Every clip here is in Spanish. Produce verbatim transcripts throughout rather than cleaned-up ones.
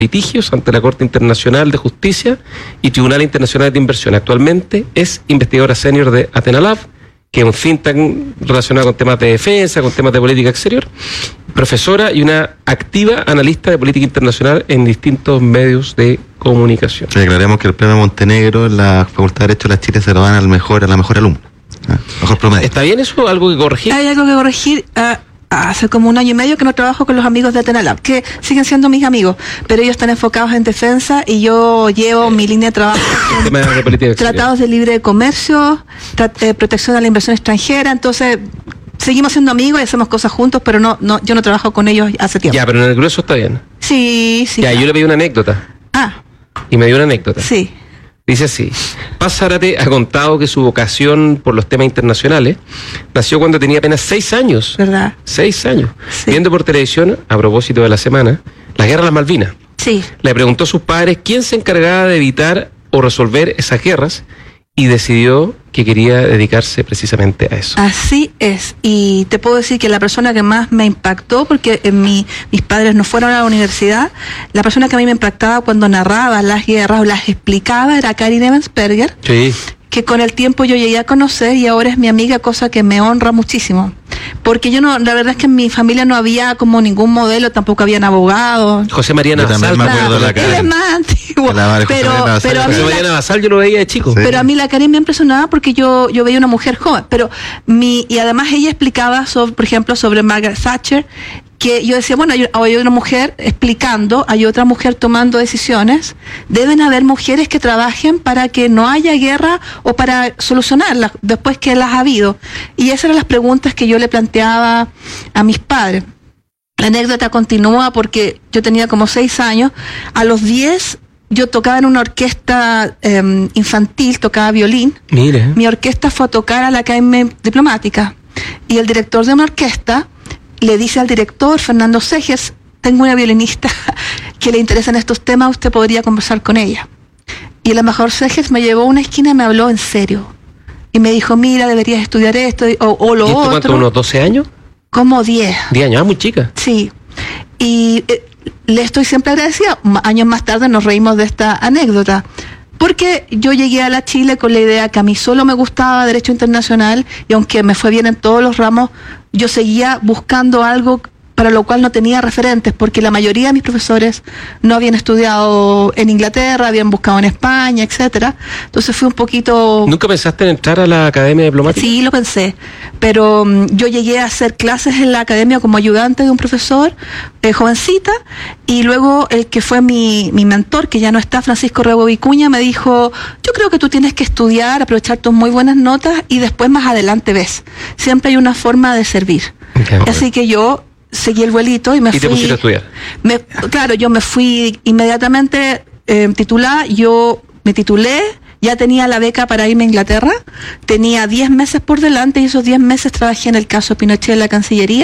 litigios ante la Corte Internacional de Justicia y Tribunal Internacional de Inversión. Actualmente es investigadora senior de Atenalab, que es un think tank relacionado con temas de defensa, con temas de política exterior, profesora y una activa analista de política internacional en distintos medios de comunicación. Sí, aclaremos que el premio Montenegro en la Facultad de Derecho de la Chile se lo dan al mejor, a la mejor alumna, ¿eh? Mejor promedio. ¿Está bien eso? ¿Algo que corregir? Hay algo que corregir. Uh, hace como un año y medio que no trabajo con los amigos de Atenalab, que siguen siendo mis amigos, pero ellos están enfocados en defensa y yo llevo eh, mi línea de trabajo en de política tratados de libre comercio, eh, protección a la inversión extranjera. Entonces seguimos siendo amigos y hacemos cosas juntos, pero no, no, yo no trabajo con ellos hace tiempo. Ya, pero en el grueso está bien. Sí, sí. Ya, claro. Yo le pedí una anécdota. Ah. Y me dio una anécdota. Sí. Dice así: Paz Zárate ha contado que su vocación por los temas internacionales nació cuando tenía apenas seis años. ¿Verdad? Seis años. Sí. Viendo por televisión, a propósito de la semana, la guerra de las Malvinas. Sí. Le preguntó a sus padres quién se encargaba de evitar o resolver esas guerras y decidió que quería dedicarse precisamente a eso. Así es, y te puedo decir que la persona que más me impactó, porque en mi, mis padres no fueron a la universidad, la persona que a mí me impactaba cuando narraba las guerras o las explicaba era Karin Ebensperger, sí, que con el tiempo yo llegué a conocer y ahora es mi amiga, cosa que me honra muchísimo. Porque yo no, la verdad es que en mi familia no había como ningún modelo, tampoco habían abogados. José María Navasal, me acuerdo la Él es más antiguo. La pero, José pero a mí José María la, Navasal yo lo veía de chico. Sí. pero a mí la Karin me impresionaba porque yo, yo veía una mujer joven. Pero mi, y además ella explicaba, sobre, por ejemplo, sobre Margaret Thatcher, que yo decía, bueno, hay, hay una mujer explicando, hay otra mujer tomando decisiones, deben haber mujeres que trabajen para que no haya guerra o para solucionarlas después que las ha habido. Y esas eran las preguntas que yo le planteaba a mis padres. La anécdota continúa porque yo tenía como seis años, a los diez yo tocaba en una orquesta eh, infantil, tocaba violín. Mire. Mi orquesta fue a tocar a la Academia Diplomática y el director de una orquesta le dice al director, Fernando Seges, tengo una violinista que le interesan estos temas, usted podría conversar con ella. Y el embajador Seges me llevó a una esquina y me habló en serio. Y me dijo, mira, deberías estudiar esto o, o lo ¿Y esto otro. cuánto, unos doce años? Como diez. diez años, ah, muy chica. Sí. Y eh, le estoy siempre agradecida. Años más tarde nos reímos de esta anécdota. Porque yo llegué a la Chile con la idea que a mí solo me gustaba Derecho Internacional y aunque me fue bien en todos los ramos, yo seguía buscando algo para lo cual no tenía referentes, porque la mayoría de mis profesores no habían estudiado en Inglaterra, habían buscado en España, etcétera. Entonces fui un poquito... ¿Nunca pensaste en entrar a la Academia Diplomática? Sí, lo pensé, pero um, yo llegué a hacer clases en la academia como ayudante de un profesor, eh, jovencita, y luego el que fue mi, mi mentor, que ya no está, Francisco Rego Vicuña, me dijo, yo creo que tú tienes que estudiar, aprovechar tus muy buenas notas y después más adelante ves. Siempre hay una forma de servir. Okay. Así que yo seguí el vuelito y me ¿Y fui... te pusiste a estudiar? Me, claro, yo me fui inmediatamente eh, titulada, yo me titulé, ya tenía la beca para irme a Inglaterra, tenía diez meses por delante y esos diez meses trabajé en el caso Pinochet en la Cancillería,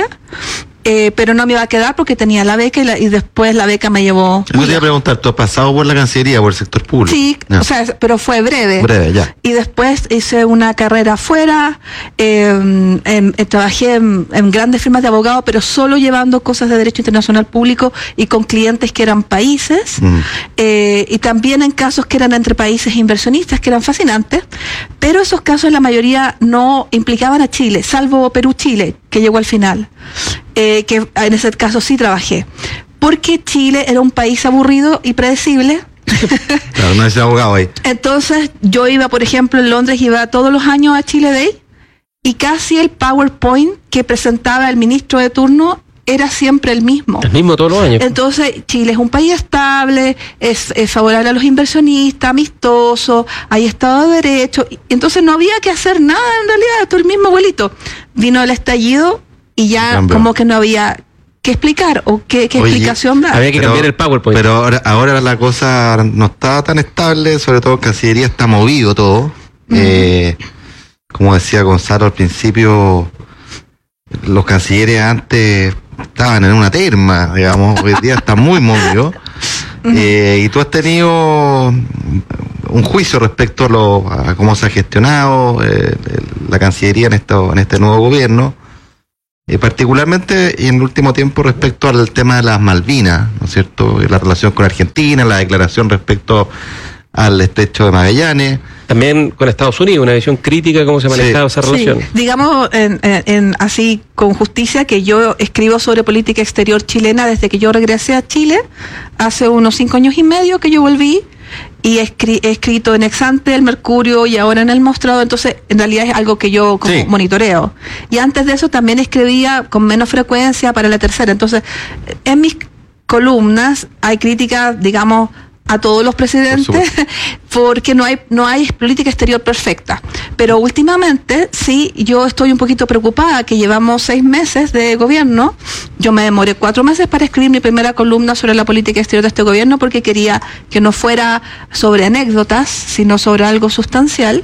eh, pero no me iba a quedar porque tenía la beca y, la, y después la beca me llevó... Yo te iba a preguntar, ¿tú has pasado por la Cancillería, por el sector público? Sí, no. o sea, pero fue breve. Breve, ya. Y después hice una carrera afuera, eh, en, en, trabajé en, en grandes firmas de abogados, pero solo llevando cosas de derecho internacional público y con clientes que eran países, mm. eh, y también en casos que eran entre países inversionistas, que eran fascinantes, pero esos casos la mayoría no implicaban a Chile, salvo Perú-Chile, que llegó al final, eh, que en ese caso sí trabajé, porque Chile era un país aburrido y predecible. Claro, no es abogado ahí. Entonces yo iba, por ejemplo, en Londres, iba todos los años a Chile Day y casi el PowerPoint que presentaba el ministro de turno era siempre el mismo. El mismo todos los años. Entonces, Chile es un país estable, es, es favorable a los inversionistas, amistoso, hay Estado de Derecho. Entonces no había que hacer nada en realidad, todo el mismo abuelito. Vino el estallido y ya Cambio. como que no había que explicar o qué, qué Oye, explicación dar. Había que pero, cambiar el PowerPoint. Pero ahora, ahora la cosa no está tan estable, sobre todo en Cancillería está movido todo. Uh-huh. Eh, como decía Gonzalo al principio, los cancilleres antes estaban en una terma, digamos, hoy día está muy movido. Uh-huh. Eh, y tú has tenido un juicio respecto a, lo, a cómo se ha gestionado eh, la Cancillería en, esto, en este nuevo gobierno. Eh, particularmente y en el último tiempo respecto al tema de las Malvinas, ¿no es cierto? La relación con Argentina, la declaración respecto al estrecho de Magallanes. También con Estados Unidos, una visión crítica de cómo se ha manejado sí. esa relación. Sí. Digamos, en, en, en, así con justicia, que yo escribo sobre política exterior chilena desde que yo regresé a Chile, hace unos cinco años y medio que yo volví, y he, escri he escrito en Exante, El Mercurio y ahora en El Mostrado, entonces en realidad es algo que yo como sí. monitoreo. Y antes de eso también escribía con menos frecuencia para La Tercera. Entonces, en mis columnas hay críticas, digamos, a todos los presidentes, Por porque no hay no hay política exterior perfecta. Pero últimamente sí, yo estoy un poquito preocupada, que llevamos seis meses de gobierno. Yo me demoré cuatro meses para escribir mi primera columna sobre la política exterior de este gobierno, porque quería que no fuera sobre anécdotas, sino sobre algo sustancial.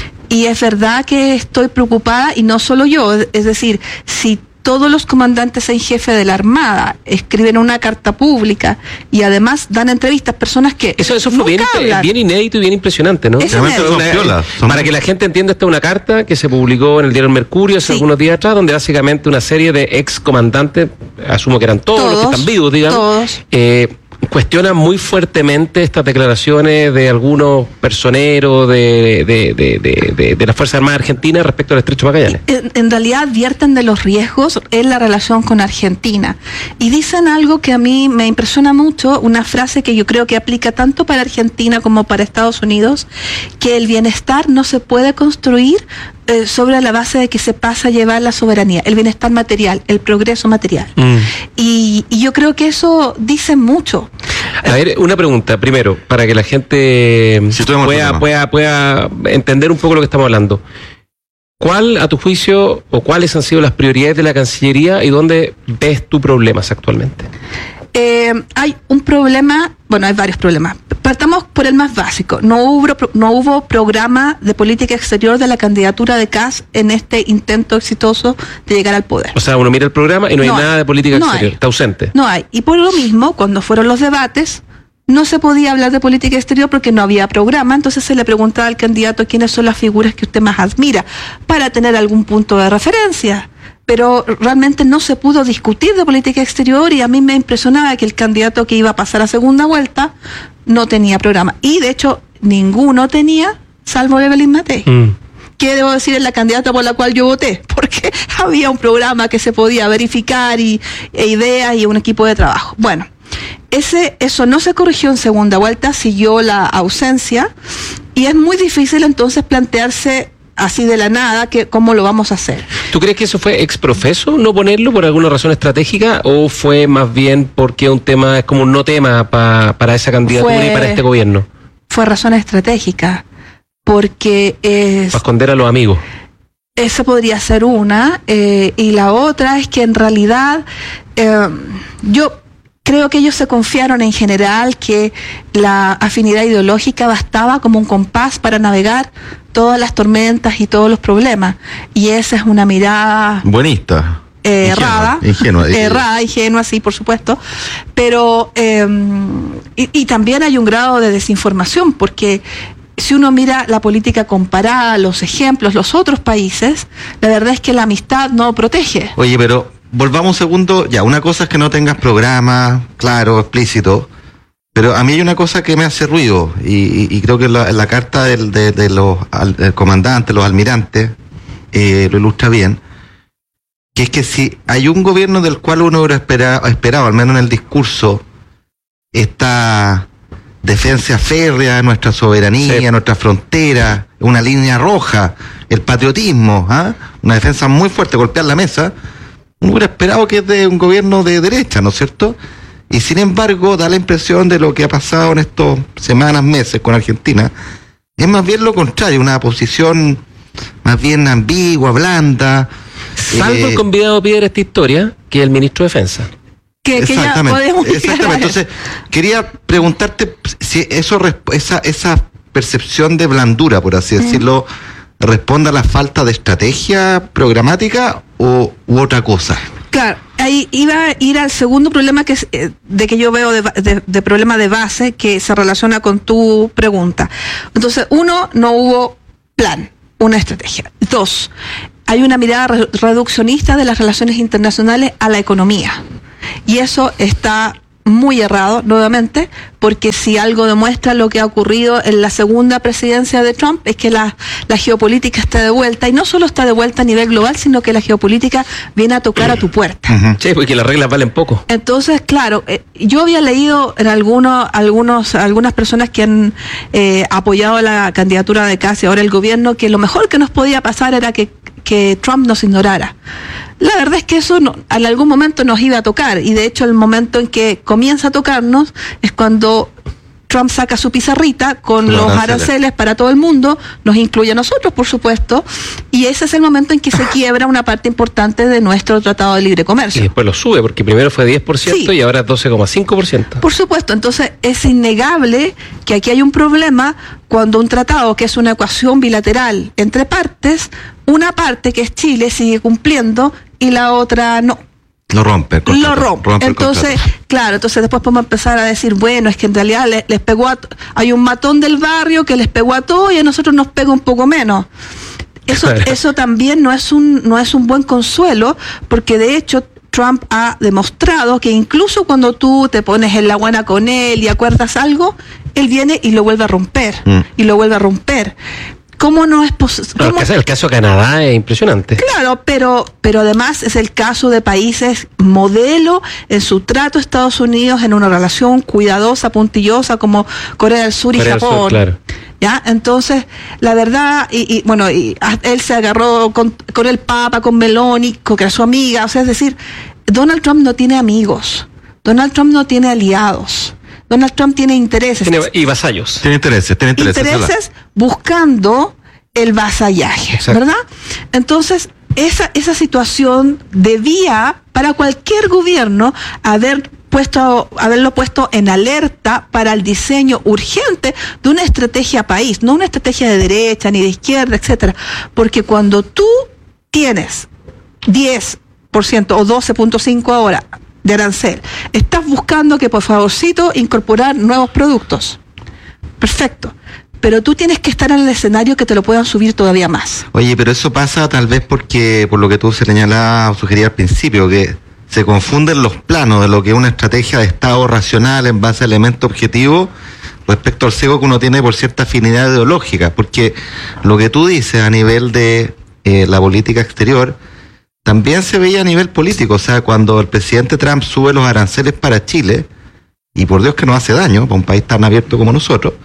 Y es verdad que estoy preocupada, y no solo yo, es decir, si todos los comandantes en jefe de la Armada escriben una carta pública y además dan entrevistas, personas que eso eso fue bien, bien inédito y bien impresionante, ¿no? Es inédito. Una, son... Para que la gente entienda, esta es una carta que se publicó en el diario El Mercurio hace sí. algunos días atrás, donde básicamente una serie de ex comandantes, asumo que eran todos, todos los que están vivos, digamos, todos. Eh, cuestionan muy fuertemente estas declaraciones de algunos personeros de, de, de, de, de, de las Fuerzas Armadas Argentinas respecto al estrecho de Magallanes. En, en realidad advierten de los riesgos en la relación con Argentina y dicen algo que a mí me impresiona mucho, una frase que yo creo que aplica tanto para Argentina como para Estados Unidos, que el bienestar no se puede construir Eh, sobre la base de que se pasa a llevar la soberanía, el bienestar material, el progreso material. Mm. Y, y yo creo que eso dice mucho. A ver, una pregunta, primero, para que la gente si pueda, pueda, pueda entender un poco lo que estamos hablando. ¿Cuál, a tu juicio, o cuáles han sido las prioridades de la Cancillería y dónde ves tú problemas actualmente? Eh, hay un problema, bueno, hay varios problemas. Partamos por el más básico. No hubo, no hubo programa de política exterior de la candidatura de Kast en este intento exitoso de llegar al poder. O sea, uno mira el programa y no, no hay nada de política no exterior, hay. Está ausente. No hay. Y por lo mismo, cuando fueron los debates, no se podía hablar de política exterior porque no había programa, entonces se le preguntaba al candidato quiénes son las figuras que usted más admira, para tener algún punto de referencia. Pero realmente no se pudo discutir de política exterior y a mí me impresionaba que el candidato que iba a pasar a segunda vuelta no tenía programa. Y de hecho, ninguno tenía, salvo Evelyn Matei. Mm. Que debo decir, es la candidata por la cual yo voté, porque había un programa que se podía verificar y e ideas y un equipo de trabajo. Bueno, ese eso no se corrigió en segunda vuelta, siguió la ausencia y es muy difícil entonces plantearse así de la nada, que cómo lo vamos a hacer. ¿Tú crees que eso fue ex profeso no ponerlo por alguna razón estratégica o fue más bien porque un tema es como un no tema pa, para esa candidatura fue, y para este gobierno? Fue razón estratégica, porque es... Para esconder a los amigos. Esa podría ser una, eh, y la otra es que en realidad eh, yo... creo que ellos se confiaron en general que la afinidad ideológica bastaba como un compás para navegar todas las tormentas y todos los problemas. Y esa es una mirada... buenista. Eh, errada. Ingenua. Errada, ingenua, sí, por supuesto. Pero... Eh, y, y también hay un grado de desinformación, porque si uno mira la política comparada, los ejemplos, los otros países, la verdad es que la amistad no protege. Oye, pero... volvamos un segundo, ya, una cosa es que no tengas programa claro, explícito, pero a mí hay una cosa que me hace ruido, y, y, y creo que la, la carta del, de, de los al, comandantes, los almirantes, eh, lo ilustra bien, que es que si hay un gobierno del cual uno hubiera esperado, esperado, al menos en el discurso, esta defensa férrea de nuestra soberanía, sí. nuestra frontera, una línea roja, el patriotismo, ¿ah? Una defensa muy fuerte, golpear la mesa, uno hubiera esperado que es de un gobierno de derecha, ¿no es cierto? Y sin embargo, da la impresión de lo que ha pasado en estas semanas, meses con Argentina, es más bien lo contrario, una posición más bien ambigua, blanda. Salvo eh, el convidado Piedra esta historia, que es el ministro de Defensa. Que, que ya podemos exactamente. Entonces, quería preguntarte si eso esa, esa percepción de blandura, por así decirlo, mm. responde a la falta de estrategia programática o u otra cosa. Claro, ahí iba a ir al segundo problema que es, eh, de que yo veo de, de, de problema de base que se relaciona con tu pregunta. Entonces, uno, no hubo plan, una estrategia. Dos, hay una mirada re- reduccionista de las relaciones internacionales a la economía. Y eso está muy errado, nuevamente, porque si algo demuestra lo que ha ocurrido en la segunda presidencia de Trump es que la, la geopolítica está de vuelta, y no solo está de vuelta a nivel global, sino que la geopolítica viene a tocar a tu puerta. Ujú. Sí, porque las reglas valen poco. Entonces, claro, eh, yo había leído en algunos, algunos, algunas personas que han eh, apoyado la candidatura de Casey, ahora el gobierno, que lo mejor que nos podía pasar era que, que Trump nos ignorara. La verdad es que eso no, en algún momento nos iba a tocar, y de hecho el momento en que comienza a tocarnos es cuando Trump saca su pizarrita con Los los aranceles. aranceles para todo el mundo, nos incluye a nosotros, por supuesto, y ese es el momento en que se quiebra una parte importante de nuestro Tratado de Libre Y Comercio. después lo sube, porque primero fue diez por ciento Sí. y ahora es doce coma cinco por ciento. Por supuesto, entonces es innegable que aquí hay un problema cuando un tratado, que es una ecuación bilateral entre partes, una parte, que es Chile, sigue cumpliendo y la otra no. Lo rompe el contrato, Lo rompe. el Entonces, contrato. claro, entonces después podemos empezar a decir, bueno, es que en realidad les, les pegó a, hay un matón del barrio que les pegó a todo y a nosotros nos pega un poco menos. Eso, Claro. eso también no es un, no es un buen consuelo, porque de hecho Trump ha demostrado que incluso cuando tú te pones en la buena con él y acuerdas algo, él viene y lo vuelve a romper, Mm. y lo vuelve a romper. ¿Cómo no es posible? No, el, caso, el caso de Canadá es impresionante. Claro, pero, pero además es el caso de países modelo en su trato a Estados Unidos, en una relación cuidadosa, puntillosa, como Corea del Sur y Corea del Sur, Japón. claro. ¿Ya? Entonces, la verdad, y, y bueno, y a- él se agarró con, con el Papa, con Meloni, con que era su amiga, o sea, es decir, Donald Trump no tiene amigos, Donald Trump no tiene aliados, Donald Trump tiene intereses. Tiene- y vasallos. Tiene intereses, tiene intereses. intereses buscando el vasallaje, Exacto. ¿verdad? Entonces, esa, esa situación debía, para cualquier gobierno, haber puesto, haberlo puesto en alerta para el diseño urgente de una estrategia país, no una estrategia de derecha ni de izquierda, etcétera. Porque cuando tú tienes diez por ciento o doce punto cinco por ciento ahora de arancel, estás buscando que, por favorcito, incorporar nuevos productos. Perfecto. Pero tú tienes que estar en el escenario que te lo puedan subir todavía más. Oye, pero eso pasa tal vez porque, por lo que tú señalabas o sugerías al principio, que se confunden los planos de lo que es una estrategia de Estado racional en base a elementos objetivos respecto al sesgo que uno tiene por cierta afinidad ideológica. Porque lo que tú dices a nivel de eh, la política exterior también se veía a nivel político. O sea, cuando el presidente Trump sube los aranceles para Chile, y por Dios que no hace daño para un país tan abierto como nosotros,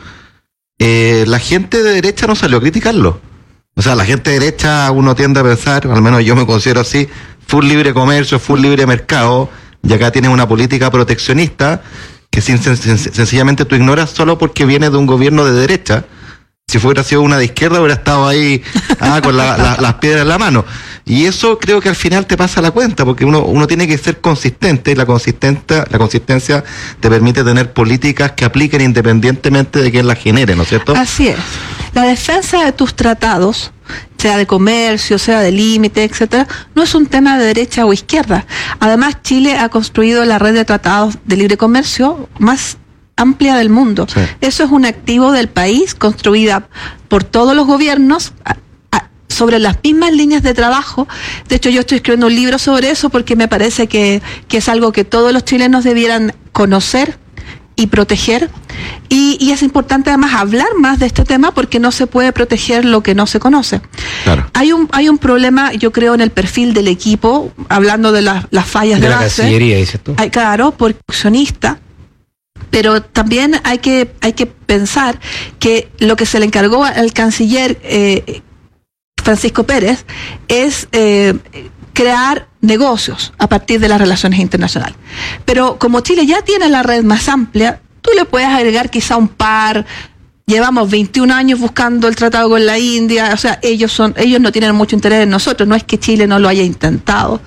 eh, la gente de derecha no salió a criticarlo. O sea, la gente de derecha, uno tiende a pensar, al menos yo me considero así, full libre comercio, full libre mercado, y acá tienes una política proteccionista que sin, sen- sen- sencillamente tú ignoras solo porque viene de un gobierno de derecha. Si fuera sido una de izquierda hubiera estado ahí ah, con la- la- las piedras en la mano. Y eso creo que al final te pasa la cuenta, porque uno, uno tiene que ser consistente, y la, consistente, la consistencia te permite tener políticas que apliquen independientemente de quién las genere, ¿no es cierto? Así es. La defensa de tus tratados, sea de comercio, sea de límite, etcétera, no es un tema de derecha o izquierda. Además, Chile ha construido la red de tratados de libre comercio más amplia del mundo. Sí. Eso es un activo del país, construida por todos los gobiernos a- a- sobre las mismas líneas de trabajo. De hecho, yo estoy escribiendo un libro sobre eso porque me parece que, que es algo que todos los chilenos debieran conocer y proteger. Y, y es importante además hablar más de este tema porque no se puede proteger lo que no se conoce. Claro. Hay un, hay un problema, yo creo, en el perfil del equipo, hablando de las, las fallas de, De la base. Cancillería, dices tú. Hay, claro, por accionista. Pero también hay que, hay que pensar que lo que se le encargó al canciller eh, Francisco Pérez es eh, crear negocios a partir de las relaciones internacionales. Pero como Chile ya tiene la red más amplia, tú le puedes agregar quizá un par. Llevamos veintiún años buscando el tratado con la India, o sea, ellos son, ellos no tienen mucho interés en nosotros, no es que Chile no lo haya intentado.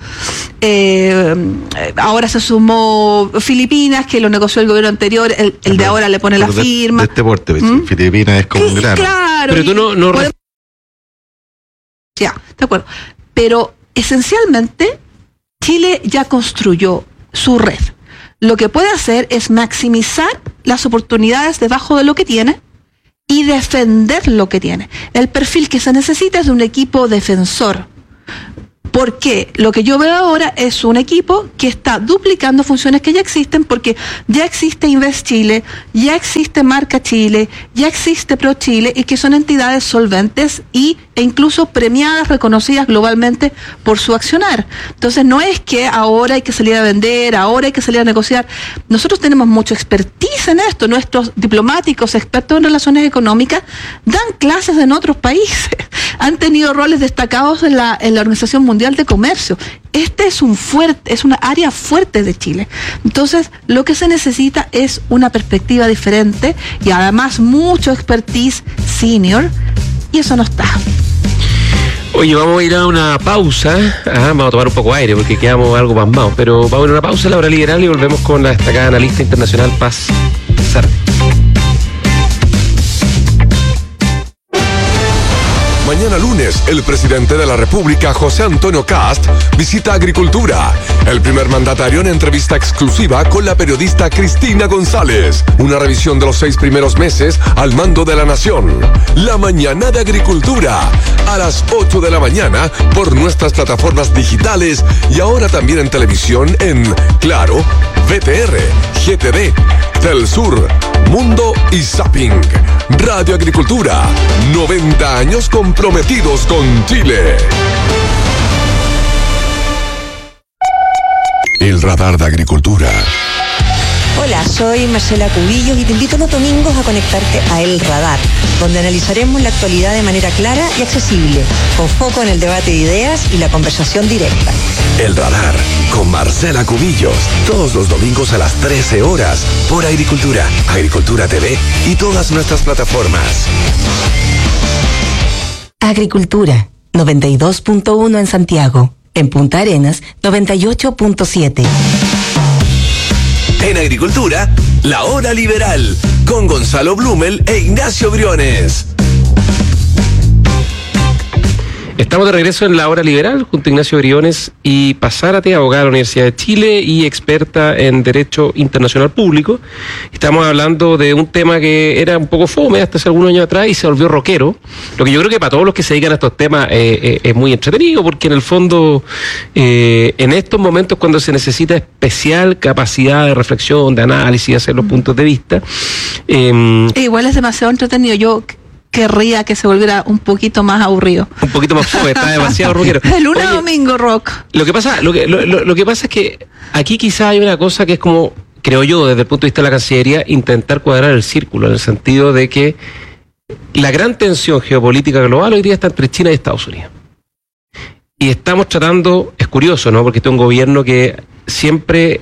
Eh, ahora se sumó Filipinas, que lo negoció el gobierno anterior, el, el de ahora le pone la Pero de- firma. De este porte, ¿Mm? Filipinas es como un Sí, grano. claro. Pero tú y no- no podemos- Ya, de acuerdo. Pero esencialmente, Chile ya construyó su red. Lo que puede hacer es maximizar las oportunidades debajo de lo que tiene y defender lo que tiene. El perfil que se necesita es de un equipo defensor, Porque lo que yo veo ahora es un equipo que está duplicando funciones que ya existen, porque ya existe Invest Chile, ya existe Marca Chile, ya existe Pro Chile, y que son entidades solventes y, e incluso premiadas, reconocidas globalmente por su accionar. Entonces no es que ahora hay que salir a vender, ahora hay que salir a negociar. Nosotros tenemos mucha expertise en esto. Nuestros diplomáticos, expertos en relaciones económicas, dan clases en otros países. Han tenido roles destacados en la, en la Organización Mundial de Comercio. Este es un fuerte, es una área fuerte de Chile. Entonces, lo que se necesita es una perspectiva diferente y además mucho expertise senior, y eso no está. Oye, vamos a ir a una pausa. Ah, vamos a tomar un poco de aire porque quedamos algo pasmados, pero vamos a ir a una pausa en la hora liberal y volvemos con la destacada analista internacional Paz Sardi. Mañana lunes, el presidente de la República, José Antonio Kast, visita Agricultura. El primer mandatario en entrevista exclusiva con la periodista Cristina González. Una revisión de los seis primeros meses al mando de la nación. La mañana de Agricultura, a las ocho de la mañana por nuestras plataformas digitales y ahora también en televisión en Claro, V T R, G T V, Telsur, Mundo y Zapping. Radio Agricultura, noventa años comprometidos con Chile. El radar de Agricultura. Hola, soy Marcela Cubillos y te invito los domingos a conectarte a El Radar, donde analizaremos la actualidad de manera clara y accesible, con foco en el debate de ideas y la conversación directa. El Radar, con Marcela Cubillos, todos los domingos a las trece horas, por Agricultura, Agricultura T V y todas nuestras plataformas. Agricultura, noventa y dos punto uno en Santiago. En Punta Arenas, noventa y ocho punto siete. En Agricultura, la hora liberal, con Gonzalo Blumel e Ignacio Briones. Estamos de regreso en la hora liberal junto a Ignacio Briones y Paz Zárate, abogada de la Universidad de Chile y experta en Derecho Internacional Público. Estamos hablando de un tema que era un poco fome hasta hace algunos años atrás y se volvió rockero. Lo que yo creo que para todos los que se dedican a estos temas eh, eh, es muy entretenido, porque en el fondo, eh, en estos momentos cuando se necesita especial capacidad de reflexión, de análisis, de hacer los puntos de vista. Eh, E igual es demasiado entretenido. Yo querría que se volviera un poquito más aburrido. Un poquito más fome, está demasiado rockero. De lunes a Oye, domingo rock. Lo que pasa, lo que, lo, lo, lo que pasa es que aquí quizá hay una cosa que es como, creo yo, desde el punto de vista de la Cancillería, intentar cuadrar el círculo, en el sentido de que la gran tensión geopolítica global hoy día está entre China y Estados Unidos. Y estamos tratando, es curioso, ¿no? Porque este es un gobierno que siempre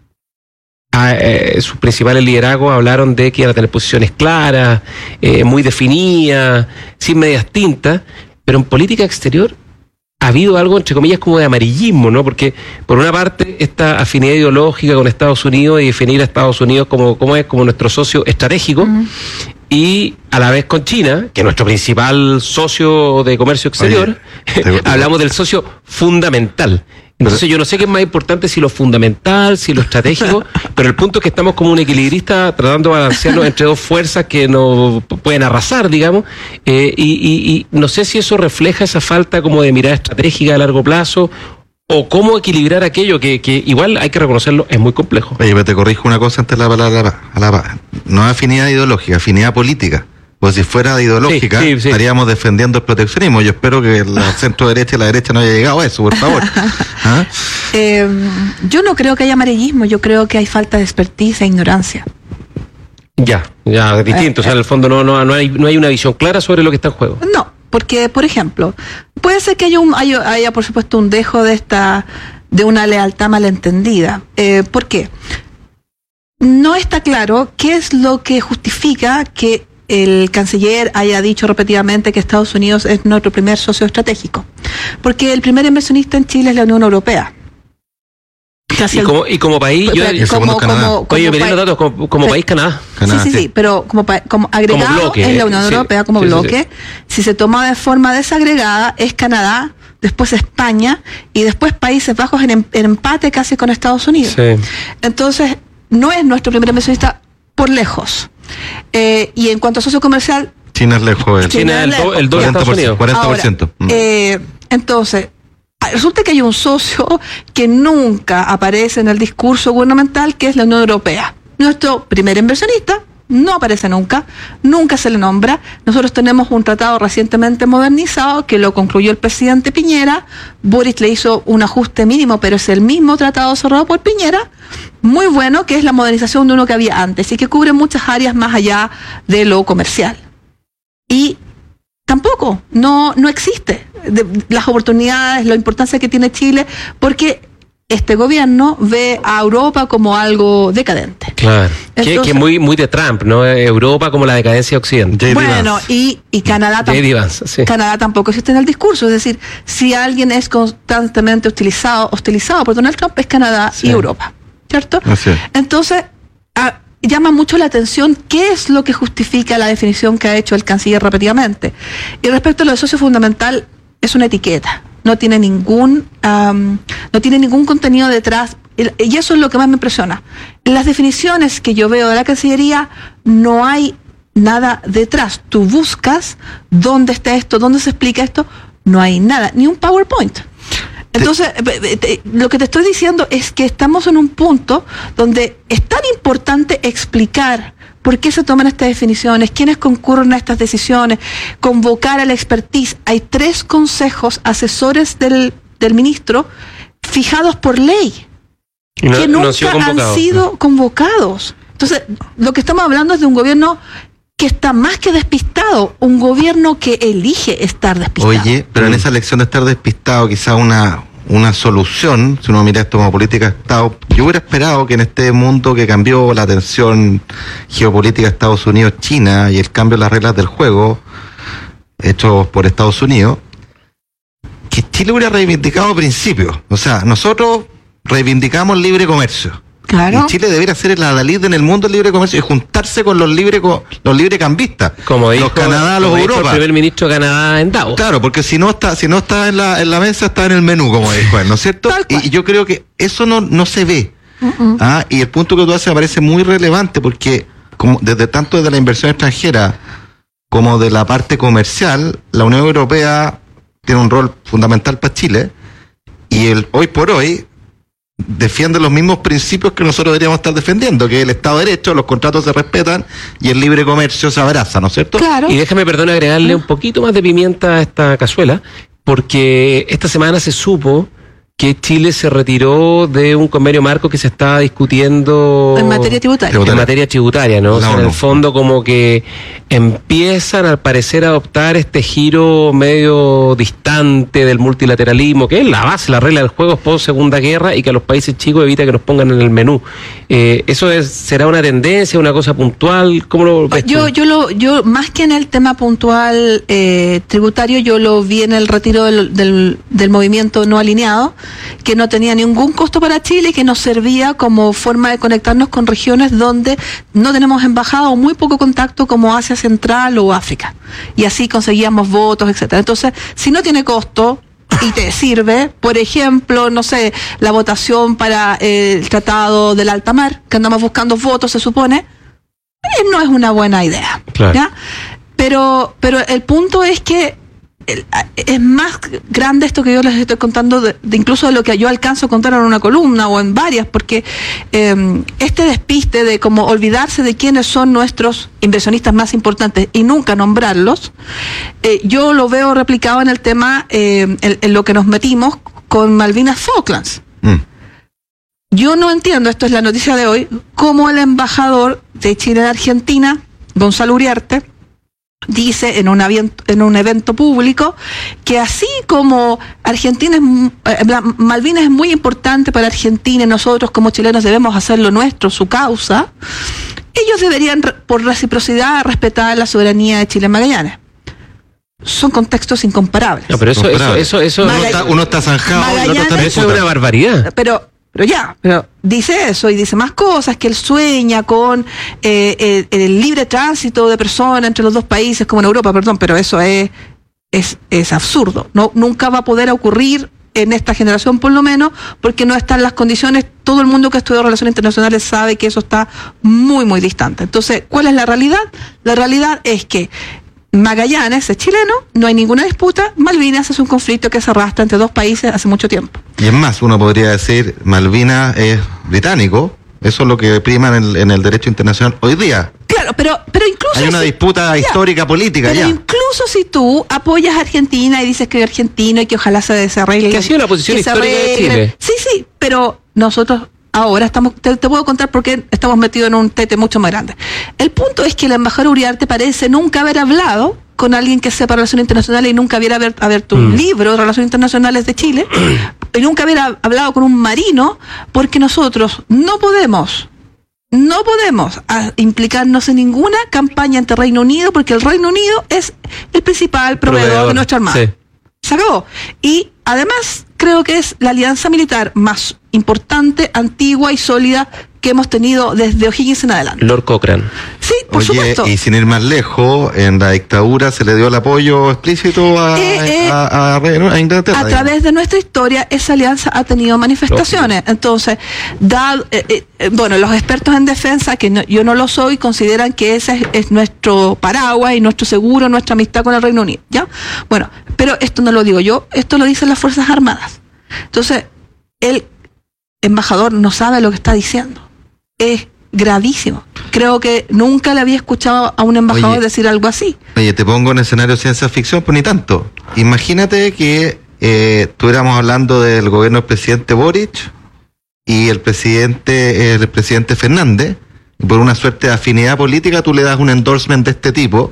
a, eh, sus principales liderazgos hablaron de que iban a tener posiciones claras, eh, muy definidas, sin medias tintas, pero en política exterior ha habido algo, entre comillas, como de amarillismo, ¿no? Porque, por una parte, esta afinidad ideológica con Estados Unidos y definir a Estados Unidos como, como es, como nuestro socio estratégico, uh-huh. y a la vez con China, que es nuestro principal socio de comercio exterior, Oye, hablamos del socio fundamental. Entonces yo no sé qué es más importante, si lo fundamental, si lo estratégico, pero el punto es que estamos como un equilibrista tratando de balancearnos entre dos fuerzas que nos pueden arrasar, digamos, eh, y, y, y no sé si eso refleja esa falta como de mirada estratégica a largo plazo, o cómo equilibrar aquello que, que igual hay que reconocerlo, es muy complejo. Oye, pero te corrijo una cosa antes de la palabra, a la, no es afinidad ideológica, afinidad política. Pues si fuera ideológica, sí, sí, sí. estaríamos defendiendo el proteccionismo. Yo espero que la centro derecha y la derecha no haya llegado a eso, por favor. ¿Ah? eh, yo no creo que haya amarillismo, yo creo que hay falta de expertise e ignorancia. Ya, ya, es distinto. Eh, o sea, en el fondo no, no, no, hay, no hay una visión clara sobre lo que está en juego. No, porque, por ejemplo, puede ser que haya, un, haya, haya por supuesto, un dejo de esta de una lealtad malentendida. Eh, ¿Por qué? No está claro qué es lo que justifica que el canciller haya dicho repetidamente que Estados Unidos es nuestro primer socio estratégico. Porque el primer inversionista en Chile es la Unión Europea. Y como, y como país, yo, el como, como, como, Oye, pa los datos, como, como país Canadá. Canadá. Sí, sí, sí, pero como, como agregado como bloque, es la Unión sí, Europea como sí, bloque. Sí, sí. Si se toma de forma desagregada, es Canadá, después España y después Países Bajos en, en empate casi con Estados Unidos. Sí. Entonces, no es nuestro primer inversionista por lejos. Eh, y en cuanto a socio comercial, China es lejos. China, China es el, do, el doble de Estados Unidos. cuarenta por ciento. Ahora, eh, entonces, Resulta que hay un socio que nunca aparece en el discurso gubernamental, que es la Unión Europea. Nuestro primer inversionista no aparece nunca, nunca se le nombra. Nosotros tenemos un tratado recientemente modernizado que lo concluyó el presidente Piñera. Boric le hizo un ajuste mínimo, pero es el mismo tratado cerrado por Piñera, muy bueno, que es la modernización de uno que había antes y que cubre muchas áreas más allá de lo comercial. Y tampoco, no, no existe de, las oportunidades, la importancia que tiene Chile, porque este gobierno ve a Europa como algo decadente. Claro. Entonces, que es muy, muy de Trump, ¿no? Europa como la decadencia occidental. Bueno, y, y Canadá, tampoco, Vance, sí. Canadá tampoco existe en el discurso. Es decir, si alguien es constantemente hostilizado, hostilizado por Donald Trump, es Canadá sí. y Europa, ¿cierto? Así es. Entonces, a, llama mucho la atención qué es lo que justifica la definición que ha hecho el canciller repetidamente. Y respecto a lo de socio fundamental, es una etiqueta. No tiene ningún, um, no tiene ningún contenido detrás. Y eso es lo que más me impresiona. En las definiciones que yo veo de la Cancillería no hay nada detrás. Tú buscas dónde está esto, dónde se explica esto, no hay nada, ni un PowerPoint. Entonces, lo que te estoy diciendo es que estamos en un punto donde es tan importante explicar por qué se toman estas definiciones, quiénes concurren a estas decisiones, convocar a la expertise. Hay tres consejos asesores del, del ministro fijados por ley, no, que nunca no han sido convocados. Entonces, lo que estamos hablando es de un gobierno que está más que despistado, un gobierno que elige estar despistado. Oye, pero en esa elección de estar despistado, quizá una, una solución, si uno mira esto como política de Estado, yo hubiera esperado que en este mundo que cambió la tensión geopolítica Estados Unidos-China y el cambio de las reglas del juego hechos por Estados Unidos, que Chile hubiera reivindicado principios. O sea, nosotros reivindicamos libre comercio. Claro. Y Chile debería ser el adalid en el mundo del libre comercio y juntarse con los libre los librecambistas, como dijo, los Canadá, los como Europa. Dijo el primer ministro de Canadá en Davos. Claro, porque si no está, si no está en la, en la mesa, está en el menú, como dijo él, ¿no es cierto? Y, y yo creo que eso no, no se ve. Uh-uh. ¿Ah? Y el punto que tú haces me parece muy relevante porque como desde tanto desde la inversión extranjera como de la parte comercial, la Unión Europea tiene un rol fundamental para Chile y el hoy por hoy defiende los mismos principios que nosotros deberíamos estar defendiendo, que el Estado de Derecho, los contratos se respetan y el libre comercio se abraza, ¿no es cierto? Claro. Y déjame, perdón, agregarle un poquito más de pimienta a esta cazuela, porque esta semana se supo que Chile se retiró de un convenio marco que se estaba discutiendo en materia tributaria. En materia tributaria, ¿no? O sea, en el fondo como que empiezan al parecer a adoptar este giro medio distante del multilateralismo, que es la base, la regla del juego es post Segunda Guerra y que a los países chicos evita que nos pongan en el menú. Eh, ¿Eso es, será una tendencia, una cosa puntual? ¿Cómo lo ves tú? Yo, yo, lo, yo más que en el tema puntual eh, tributario, yo lo vi en el retiro del, del, del movimiento no alineado, que no tenía ningún costo para Chile y que nos servía como forma de conectarnos con regiones donde no tenemos embajada o muy poco contacto, como Asia Central o África. Y así conseguíamos votos, etcétera. Entonces, si no tiene costo y te sirve, por ejemplo, no sé, la votación para eh, el Tratado del Alta Mar, que andamos buscando votos, se supone, eh, no es una buena idea. Claro. ¿Ya? Pero, pero el punto es que es más grande esto que yo les estoy contando, de, de incluso de lo que yo alcanzo a contar en una columna o en varias, porque eh, este despiste de como olvidarse de quiénes son nuestros inversionistas más importantes y nunca nombrarlos, eh, yo lo veo replicado en el tema, eh, en, en lo que nos metimos con Malvinas Falklands. Mm. Yo no entiendo, esto es la noticia de hoy, cómo el embajador de Chile en Argentina, Gonzalo Uriarte, dice en un, evento, en un evento público que así como Argentina es, eh, Malvinas es muy importante para Argentina y nosotros como chilenos debemos hacer lo nuestro, su causa, ellos deberían por reciprocidad respetar la soberanía de Chile en Magallanes. Son contextos incomparables. No, pero eso, eso, eso, eso uno, está, uno está zanjado, Magallanes, el otro está eso es una barbaridad. Pero Pero ya, pero dice eso y dice más cosas, que él sueña con eh, el, el libre tránsito de personas entre los dos países, como en Europa, perdón, pero eso es, es, es absurdo. No, nunca va a poder ocurrir en esta generación, por lo menos, porque no están las condiciones. Todo el mundo que estudia relaciones internacionales sabe que eso está muy, muy distante. Entonces, ¿cuál es la realidad? La realidad es que Magallanes es chileno, no hay ninguna disputa. Malvinas es un conflicto que se arrastra entre dos países hace mucho tiempo. Y es más, uno podría decir, Malvinas es británico. Eso es lo que prima en el, en el derecho internacional hoy día. Claro, pero, pero incluso... Hay una si, disputa ya, histórica, política pero ya. incluso si tú apoyas a Argentina y dices que es argentino y que ojalá se desarregle... Que ha sido la posición histórica de Chile. Sí, sí, pero nosotros ahora estamos... Te, te puedo contar por qué estamos metidos en un tete mucho más grande. El punto es que el embajador Uriarte parece nunca haber hablado con alguien que sepa relaciones internacionales y nunca hubiera abierto un mm. libro de relaciones internacionales de Chile y nunca hubiera hablado con un marino, porque nosotros no podemos... No podemos a, implicarnos en ninguna campaña ante Reino Unido, porque el Reino Unido es el principal proveedor, proveedor de nuestra armada. Sí. Se acabó. Y además creo que es la alianza militar más importante, antigua y sólida que hemos tenido desde O'Higgins en adelante. Lord Cochrane. Sí, por Oye, supuesto. Y sin ir más lejos, en la dictadura se le dio el apoyo explícito a, eh, eh, a, a, a Inglaterra. A través de nuestra historia, esa alianza ha tenido manifestaciones. Lógico. Entonces, dado, eh, eh, bueno, los expertos en defensa, que no, yo no lo soy, consideran que ese es, es nuestro paraguas y nuestro seguro, nuestra amistad con el Reino Unido. ¿Ya? Bueno, pero esto no lo digo yo, esto lo dicen las Fuerzas Armadas. Entonces, el embajador no sabe lo que está diciendo. Es gravísimo. Creo que nunca le había escuchado a un embajador oye, decir algo así. Oye, te pongo en escenario ciencia ficción, pues ni tanto. Imagínate que eh, estuviéramos hablando del gobierno del presidente Boric y el presidente el presidente Fernández, y por una suerte de afinidad política tú le das un endorsement de este tipo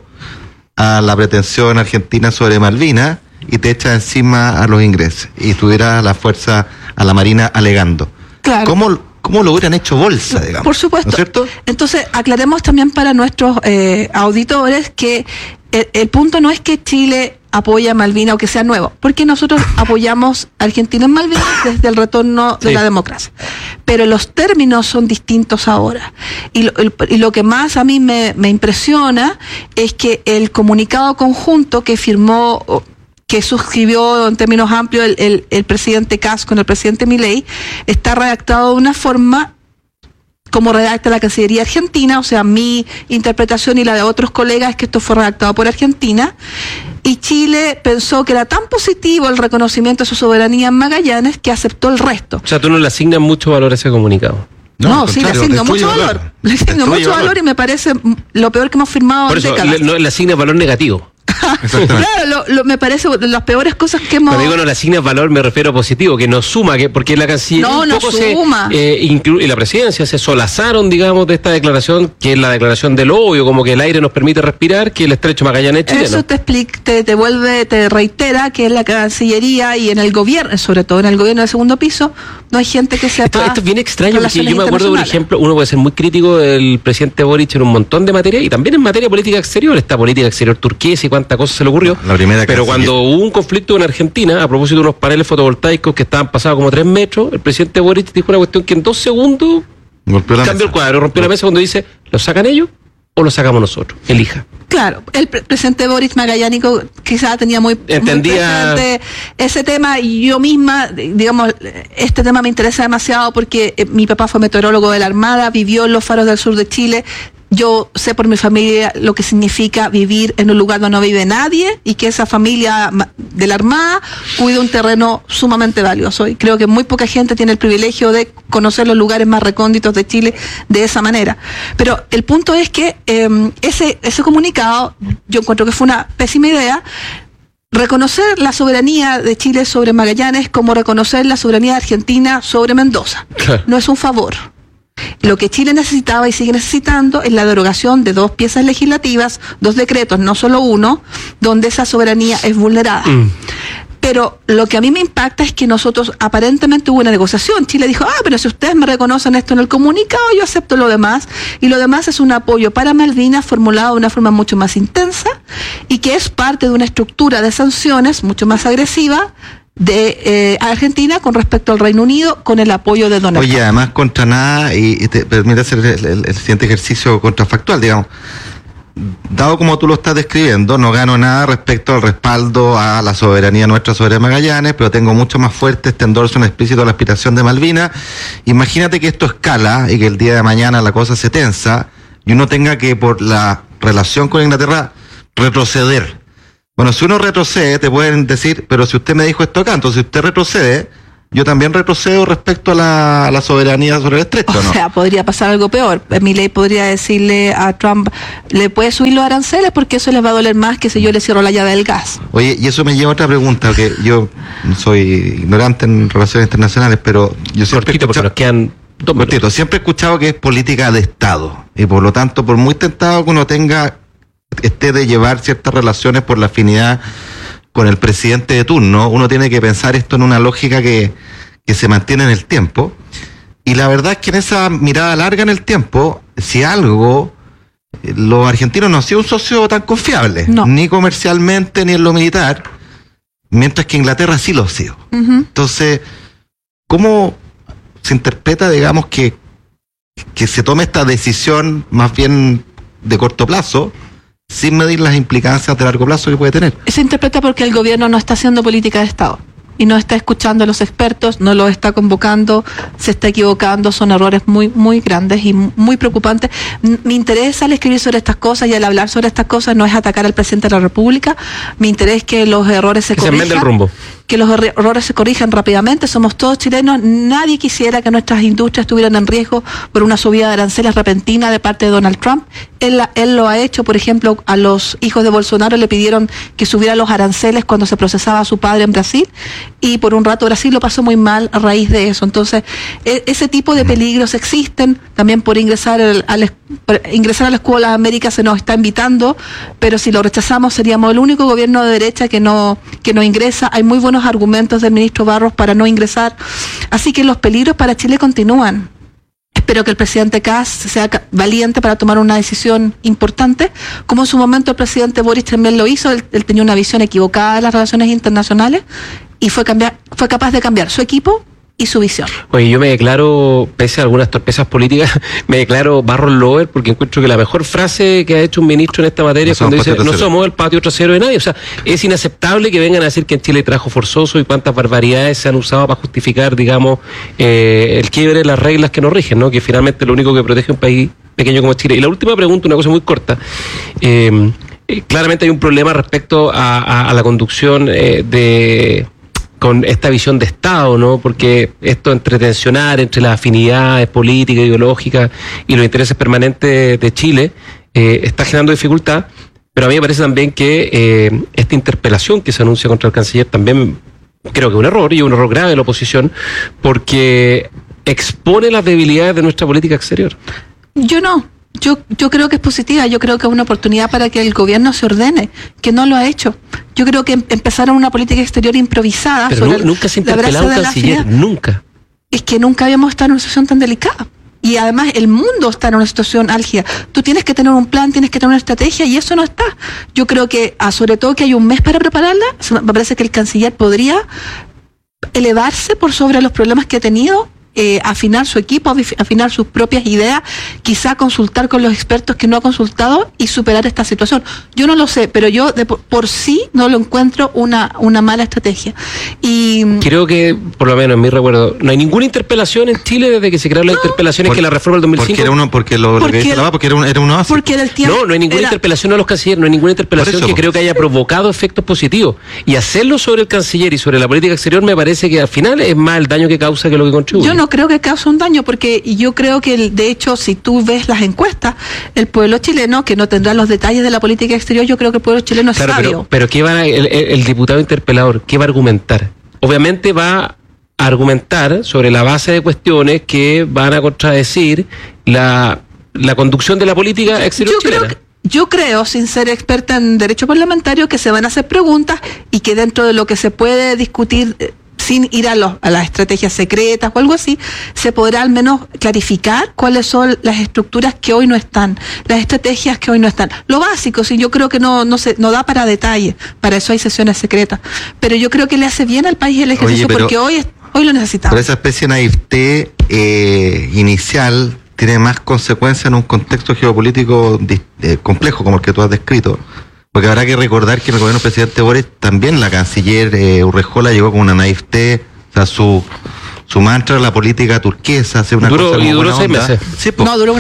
a la pretensión argentina sobre Malvinas y te echas encima a los ingleses y tuviera la fuerza, a la Marina alegando. Claro. ¿Cómo ¿Cómo lo hubieran hecho bolsa, digamos? Por supuesto. ¿No es cierto? Entonces, aclaremos también para nuestros eh, auditores que el, el punto no es que Chile apoya a Malvinas o que sea nuevo, porque nosotros apoyamos a Argentina en Malvinas desde el retorno de sí. la democracia. Pero los términos son distintos ahora. Y lo, el, y lo que más a mí me, me impresiona es que el comunicado conjunto que firmó... que suscribió en términos amplios el, el, el presidente Kast con el presidente Milei, está redactado de una forma como redacta la Cancillería Argentina, o sea, mi interpretación y la de otros colegas es que esto fue redactado por Argentina, y Chile pensó que era tan positivo el reconocimiento de su soberanía en Magallanes que aceptó el resto. O sea, tú no le asignas mucho valor a ese comunicado. No, no sí, le asigno mucho valor. valor. Le asigno mucho valor. valor y me parece lo peor que hemos firmado por en eso, décadas. Le, no le asignas valor negativo. Claro, lo, lo, me parece de las peores cosas que hemos... Cuando digo no le asignas valor me refiero a positivo, que no suma, que porque la Cancillería no, un no poco suma. se eh, inclu- y la presidencia se solazaron, digamos, de esta declaración, que es la declaración del obvio, como que el aire nos permite respirar, que el estrecho Magallanes es chileno. Eso te explica, te, te vuelve, te reitera que en la Cancillería y en el gobierno, sobre todo en el gobierno del segundo piso, no hay gente que sepa. Esto, esto es bien extraño, porque yo me acuerdo, por ejemplo, uno puede ser muy crítico del presidente Boric en un montón de materia, y también en materia política exterior, esta política exterior turquesa y cuánta cosa se le ocurrió. La primera Pero cuando hubo un conflicto en Argentina, a propósito de unos paneles fotovoltaicos que estaban pasados como tres metros, el presidente Boric dijo una cuestión que en dos segundos rompió la cambió mesa. el cuadro, rompió la mesa cuando dice, ¿lo sacan ellos o lo sacamos nosotros? Elija. Claro, el pre- presidente Boric magallánico quizás tenía muy, Entendía... muy presente ese tema, y yo misma, digamos, este tema me interesa demasiado porque eh, mi papá fue meteorólogo de la Armada, vivió en los faros del sur de Chile. Yo sé por mi familia lo que significa vivir en un lugar donde no vive nadie y que esa familia de la Armada cuida un terreno sumamente valioso. Y creo que muy poca gente tiene el privilegio de conocer los lugares más recónditos de Chile de esa manera. Pero el punto es que eh, ese, ese comunicado, yo encuentro que fue una pésima idea. Reconocer la soberanía de Chile sobre Magallanes como reconocer la soberanía de Argentina sobre Mendoza. Claro. No es un favor. Lo que Chile necesitaba y sigue necesitando es la derogación de dos piezas legislativas, dos decretos, no solo uno, donde esa soberanía es vulnerada. Mm. Pero lo que a mí me impacta es que nosotros, aparentemente hubo una negociación. Chile dijo, ah, pero si ustedes me reconocen esto en el comunicado, yo acepto lo demás. Y lo demás es un apoyo para Malvinas formulado de una forma mucho más intensa y que es parte de una estructura de sanciones mucho más agresiva de eh, Argentina con respecto al Reino Unido, con el apoyo de Donald Trump. Oye, además contra nada, y, y te permite hacer el, el, el siguiente ejercicio contrafactual, digamos. Dado como tú lo estás describiendo, no gano nada respecto al respaldo a la soberanía nuestra sobre Magallanes, pero tengo mucho más fuerte este endorsement explícito a la aspiración de Malvinas. Imagínate que esto escala y que el día de mañana la cosa se tensa y uno tenga que, por la relación con Inglaterra, retroceder. Bueno, si uno retrocede, te pueden decir, pero si usted me dijo esto acá, entonces si usted retrocede, yo también retrocedo respecto a la, a la soberanía sobre el estrecho, O ¿no? sea, podría pasar algo peor. Milei podría decirle a Trump, le puede subir los aranceles porque eso les va a doler más que si yo le cierro la llave del gas. Oye, y eso me lleva a otra pregunta, que yo soy ignorante en relaciones internacionales, pero yo siempre he Cortito, porque escuchado, nos quedan dos cortito, minutos. siempre he escuchado que es política de Estado, y por lo tanto, por muy tentado que uno tenga, esté de llevar ciertas relaciones por la afinidad con el presidente de turno, uno tiene que pensar esto en una lógica que, que se mantiene en el tiempo. Y la verdad es que en esa mirada larga en el tiempo, si algo, eh, los argentinos no han sido un socio tan confiable, No. ni comercialmente ni en lo militar, mientras que Inglaterra sí lo ha sido. Ujú. Entonces, ¿cómo se interpreta, digamos, que, que se tome esta decisión más bien de corto plazo, sin medir las implicancias de largo plazo que puede tener? Se interpreta porque el gobierno no está haciendo política de Estado y no está escuchando a los expertos, no los está convocando, se está equivocando, son errores muy muy grandes y muy preocupantes. M- Mi interés al escribir sobre estas cosas y al hablar sobre estas cosas no es atacar al presidente de la República, mi interés es que los errores se Que se enmende corrijan. el rumbo. Que los erre- errores se corrijan rápidamente, somos todos chilenos, nadie quisiera que nuestras industrias estuvieran en riesgo por una subida de aranceles repentina de parte de Donald Trump. Él, la- él lo ha hecho, por ejemplo, a los hijos de Bolsonaro le pidieron que subiera los aranceles cuando se procesaba a su padre en Brasil, y por un rato Brasil lo pasó muy mal a raíz de eso. Entonces, e- ese tipo de peligros existen, también por ingresar al, al es- por ingresar a la Escuela de América se nos está invitando, pero si lo rechazamos seríamos el único gobierno de derecha que no, que no ingresa. Hay muy buenos argumentos del ministro Barros para no ingresar. Así que los peligros para Chile continúan. Espero que el presidente Kast sea ca- valiente para tomar una decisión importante, como en su momento el presidente Boris también lo hizo. Él, él tenía una visión equivocada de las relaciones internacionales y fue, cambiar, fue capaz de cambiar su equipo y su visión. Oye, yo me declaro, pese a algunas torpezas políticas, me declaro Barros Lover porque encuentro que la mejor frase que ha hecho un ministro en esta materia No es cuando somos dice, patio no trasero". somos el patio trasero de nadie. O sea, es inaceptable que vengan a decir que en Chile trajo forzoso y cuántas barbaridades se han usado para justificar, digamos, eh, el quiebre de las reglas que nos rigen, ¿no? Que finalmente lo único que protege un país pequeño como Chile. Y la última pregunta, una cosa muy corta. Eh, eh, claramente hay un problema respecto a, a, a la conducción eh, de... con esta visión de Estado, ¿no? Porque esto entre tensionar entre las afinidades políticas, ideológicas y los intereses permanentes de Chile eh, está generando dificultad, pero a mí me parece también que eh, esta interpelación que se anuncia contra el canciller también creo que es un error, y un error grave de la oposición, porque expone las debilidades de nuestra política exterior. Yo no. Yo, yo creo que es positiva, yo creo que es una oportunidad para que el gobierno se ordene, que no lo ha hecho. Yo creo que em- empezaron una política exterior improvisada. Pero sobre nu- el- nunca se ha la brasa interpelado un de la canciller, afinidad. nunca. Es que nunca habíamos estado en una situación tan delicada. Y además el mundo está en una situación álgida. Tú tienes que tener un plan, tienes que tener una estrategia y eso no está. Yo creo que, ah, sobre todo que hay un mes para prepararla, se me me parece que el canciller podría elevarse por sobre los problemas que ha tenido, eh, afinar su equipo, afi- afinar sus propias ideas, quizá consultar con los expertos que no ha consultado y superar esta situación. Yo no lo sé, pero yo de por, por sí no lo encuentro una, una mala estrategia. Y Creo que, por lo menos en mi recuerdo, no hay ninguna interpelación en Chile desde que se crearon las interpelaciones Por- que la reforma del dos mil cinco. Porque era uno, porque lo, lo Porque que dice el- la va, porque era un, era un oasis. porque era el tiempo. No, no hay ninguna era- interpelación a los cancilleres, no hay ninguna interpelación Por eso, que po. creo que haya provocado efectos positivos. Y hacerlo sobre el canciller y sobre la política exterior me parece que al final es más el daño que causa que lo que contribuye. Yo no creo que cause un daño, porque yo creo que, el- de hecho, si tú ves las encuestas, el pueblo chileno, que no tendrá los detalles de la política exterior, yo creo que el pueblo chileno es Claro, sabio. pero, pero ¿qué va a- el, el- el diputado interpelador, qué va a argumentar? Obviamente va a argumentar sobre la base de cuestiones que van a contradecir la, la conducción de la política exterior yo creo chilena. que- Yo creo, sin ser experta en derecho parlamentario, que se van a hacer preguntas y que dentro de lo que se puede discutir, eh, sin ir a, los, a las estrategias secretas o algo así, se podrá al menos clarificar cuáles son las estructuras que hoy no están, las estrategias que hoy no están. Lo básico, sí, yo creo que no, no, se, no da para detalle, para eso hay sesiones secretas, pero yo creo que le hace bien al país el ejercicio. Oye, pero- porque hoy, es- hoy lo necesitamos. Pero esa especie de naivete eh, inicial tiene más consecuencias en un contexto geopolítico dis- eh, complejo como el que tú has descrito. Porque habrá que recordar que en el gobierno del presidente Boric también la canciller eh, Urrejola llegó con una naivete, o sea, su, su mantra era la política turquesa, hacer una Duró- cosa y como duró buena seis onda. meses. Sí, po. No, duró un año.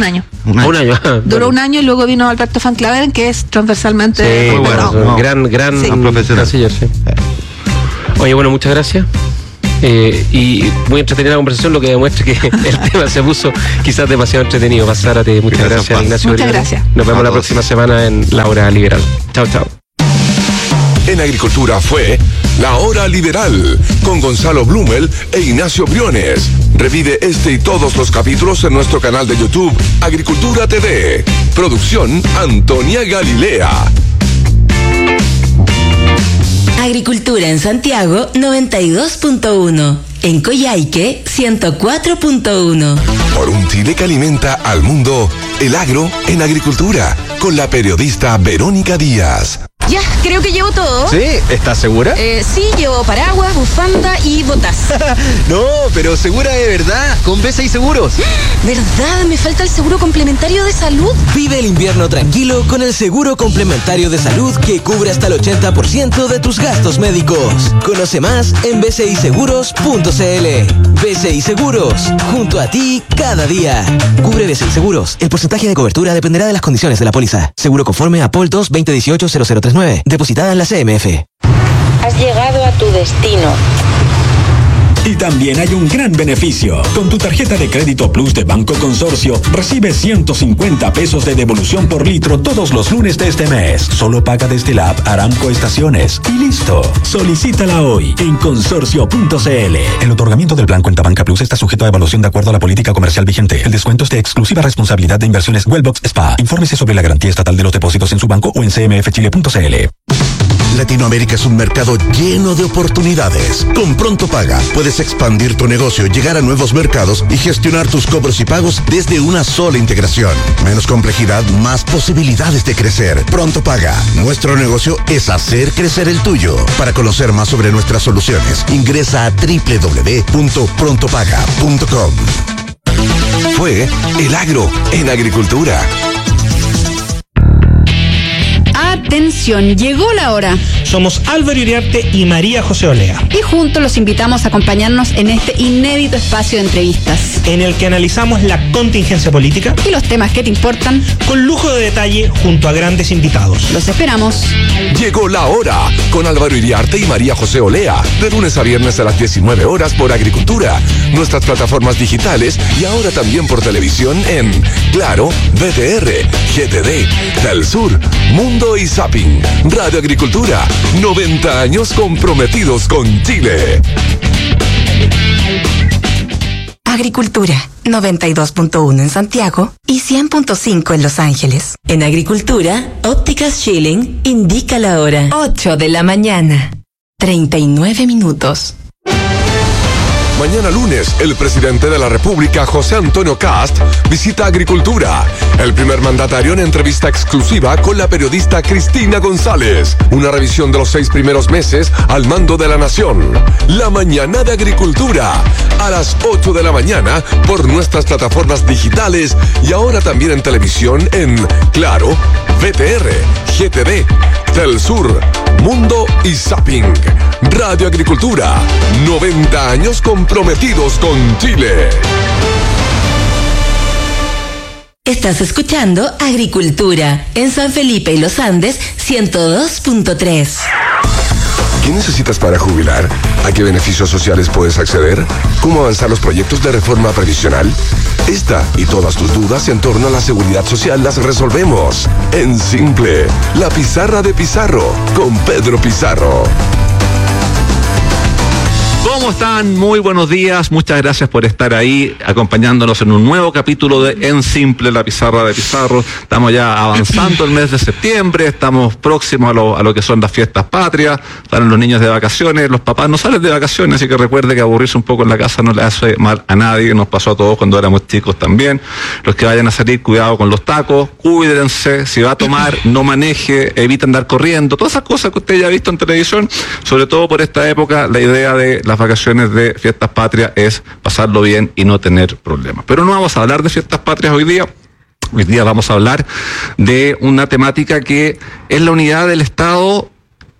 Un año. Un año. Duró Bueno. un año y luego vino Alberto Van Claveren, que es transversalmente Sí, Muy respetado. bueno. un gran, gran Sí. Profesional. canciller, sí. Oye, bueno, muchas gracias. Eh, y muy entretenida la conversación, lo que demuestra que el tema se puso quizás demasiado entretenido. Pasárate, muchas Gracias, gracias, Paz. Ignacio. Muchas Briones. gracias. Nos vemos A la todos. próxima semana en La Hora Liberal. Chao, chao. En Agricultura fue La Hora Liberal con Gonzalo Blumel e Ignacio Briones. Revive este y todos los capítulos en nuestro canal de YouTube Agricultura T V. Producción Antonia Galilea. Agricultura en Santiago noventa y dos punto uno. En Coyhaique ciento cuatro punto uno. Por un Chile que alimenta al mundo, el agro en agricultura, con la periodista Verónica Díaz. Ya, creo que llevo todo. ¿Sí? ¿Estás segura? Eh, sí, llevo paraguas, bufanda y botas. No, pero segura de verdad, con B seis Seguros. ¿Verdad? Me falta el seguro complementario de salud. Vive el invierno tranquilo con el seguro complementario de salud que cubre hasta el ochenta por ciento de tus gastos médicos. Conoce más en b c i seguros punto c l. B C I Seguros, junto a ti cada día. Cubre B C I Seguros. El porcentaje de cobertura dependerá de las condiciones de la póliza. Seguro conforme a P O L dos veinte dieciocho cero cero tres nueve. Depositada en la C M F. Has llegado a tu destino. Y también hay un gran beneficio. Con tu tarjeta de crédito Plus de Banco Consorcio, recibes ciento cincuenta pesos de devolución por litro todos los lunes de este mes. Solo paga desde la app Aramco Estaciones. Y listo. Solicítala hoy en consorcio punto c l. El otorgamiento del plan Cuenta Banca Plus está sujeto a evaluación de acuerdo a la política comercial vigente. El descuento es de exclusiva responsabilidad de Inversiones Wellbox Spa. Infórmese sobre la garantía estatal de los depósitos en su banco o en c m f chile punto c l. Latinoamérica es un mercado lleno de oportunidades. Con Pronto Paga puedes expandir tu negocio, llegar a nuevos mercados y gestionar tus cobros y pagos desde una sola integración. Menos complejidad, más posibilidades de crecer. Pronto Paga. Nuestro negocio es hacer crecer el tuyo. Para conocer más sobre nuestras soluciones, ingresa a doble u doble u doble u punto pronto paga punto com. Fue El Agro en Agricultura. Atención, llegó la hora. Somos Álvaro Iriarte y María José Olea. Y juntos los invitamos a acompañarnos en este inédito espacio de entrevistas. En el que analizamos la contingencia política. Y los temas que te importan. Con lujo de detalle junto a grandes invitados. Los esperamos. Llegó la hora con Álvaro Iriarte y María José Olea. De lunes a viernes a las diecinueve horas por Agricultura. Nuestras plataformas digitales y ahora también por televisión en Claro, V T R, G T D, Telsur, Mundo y Zapping. Radio Agricultura. noventa años comprometidos con Chile. Agricultura noventa y dos punto uno en Santiago y cien punto cinco en Los Ángeles. En Agricultura, Ópticas Schilling indica la hora. ocho de la mañana. treinta y nueve minutos. Mañana lunes, el presidente de la República, José Antonio Cast, visita Agricultura. El primer mandatario en entrevista exclusiva con la periodista Cristina González. Una revisión de los seis primeros meses al mando de la nación. La mañana de Agricultura. A las ocho de la mañana por nuestras plataformas digitales y ahora también en televisión en Claro, V T R, G T D, Telsur, Mundo y Zapping. Radio Agricultura. noventa años comprometidos con Chile. Estás escuchando Agricultura en San Felipe y Los Andes ciento dos punto tres. ¿Qué necesitas para jubilar? ¿A qué beneficios sociales puedes acceder? ¿Cómo avanzar los proyectos de reforma previsional? Esta y todas tus dudas en torno a la seguridad social las resolvemos. En Simple, la pizarra de Pizarro, con Pedro Pizarro. ¿Cómo están? Muy buenos días. Muchas gracias por estar ahí acompañándonos en un nuevo capítulo de En Simple, la pizarra de Pizarro. Estamos ya avanzando el mes de septiembre, estamos próximos a lo, a lo que son las fiestas patrias, salen los niños de vacaciones, los papás no salen de vacaciones, así que recuerde que aburrirse un poco en la casa no le hace mal a nadie, nos pasó a todos cuando éramos chicos también. Los que vayan a salir, cuidado con los tacos, cuídense, si va a tomar, no maneje, evita andar corriendo, todas esas cosas que usted ya ha visto en televisión, sobre todo por esta época, la idea de las vacaciones de fiestas patrias es pasarlo bien y no tener problemas. Pero no vamos a hablar de fiestas patrias hoy día. Hoy día vamos a hablar de una temática que es la unidad del Estado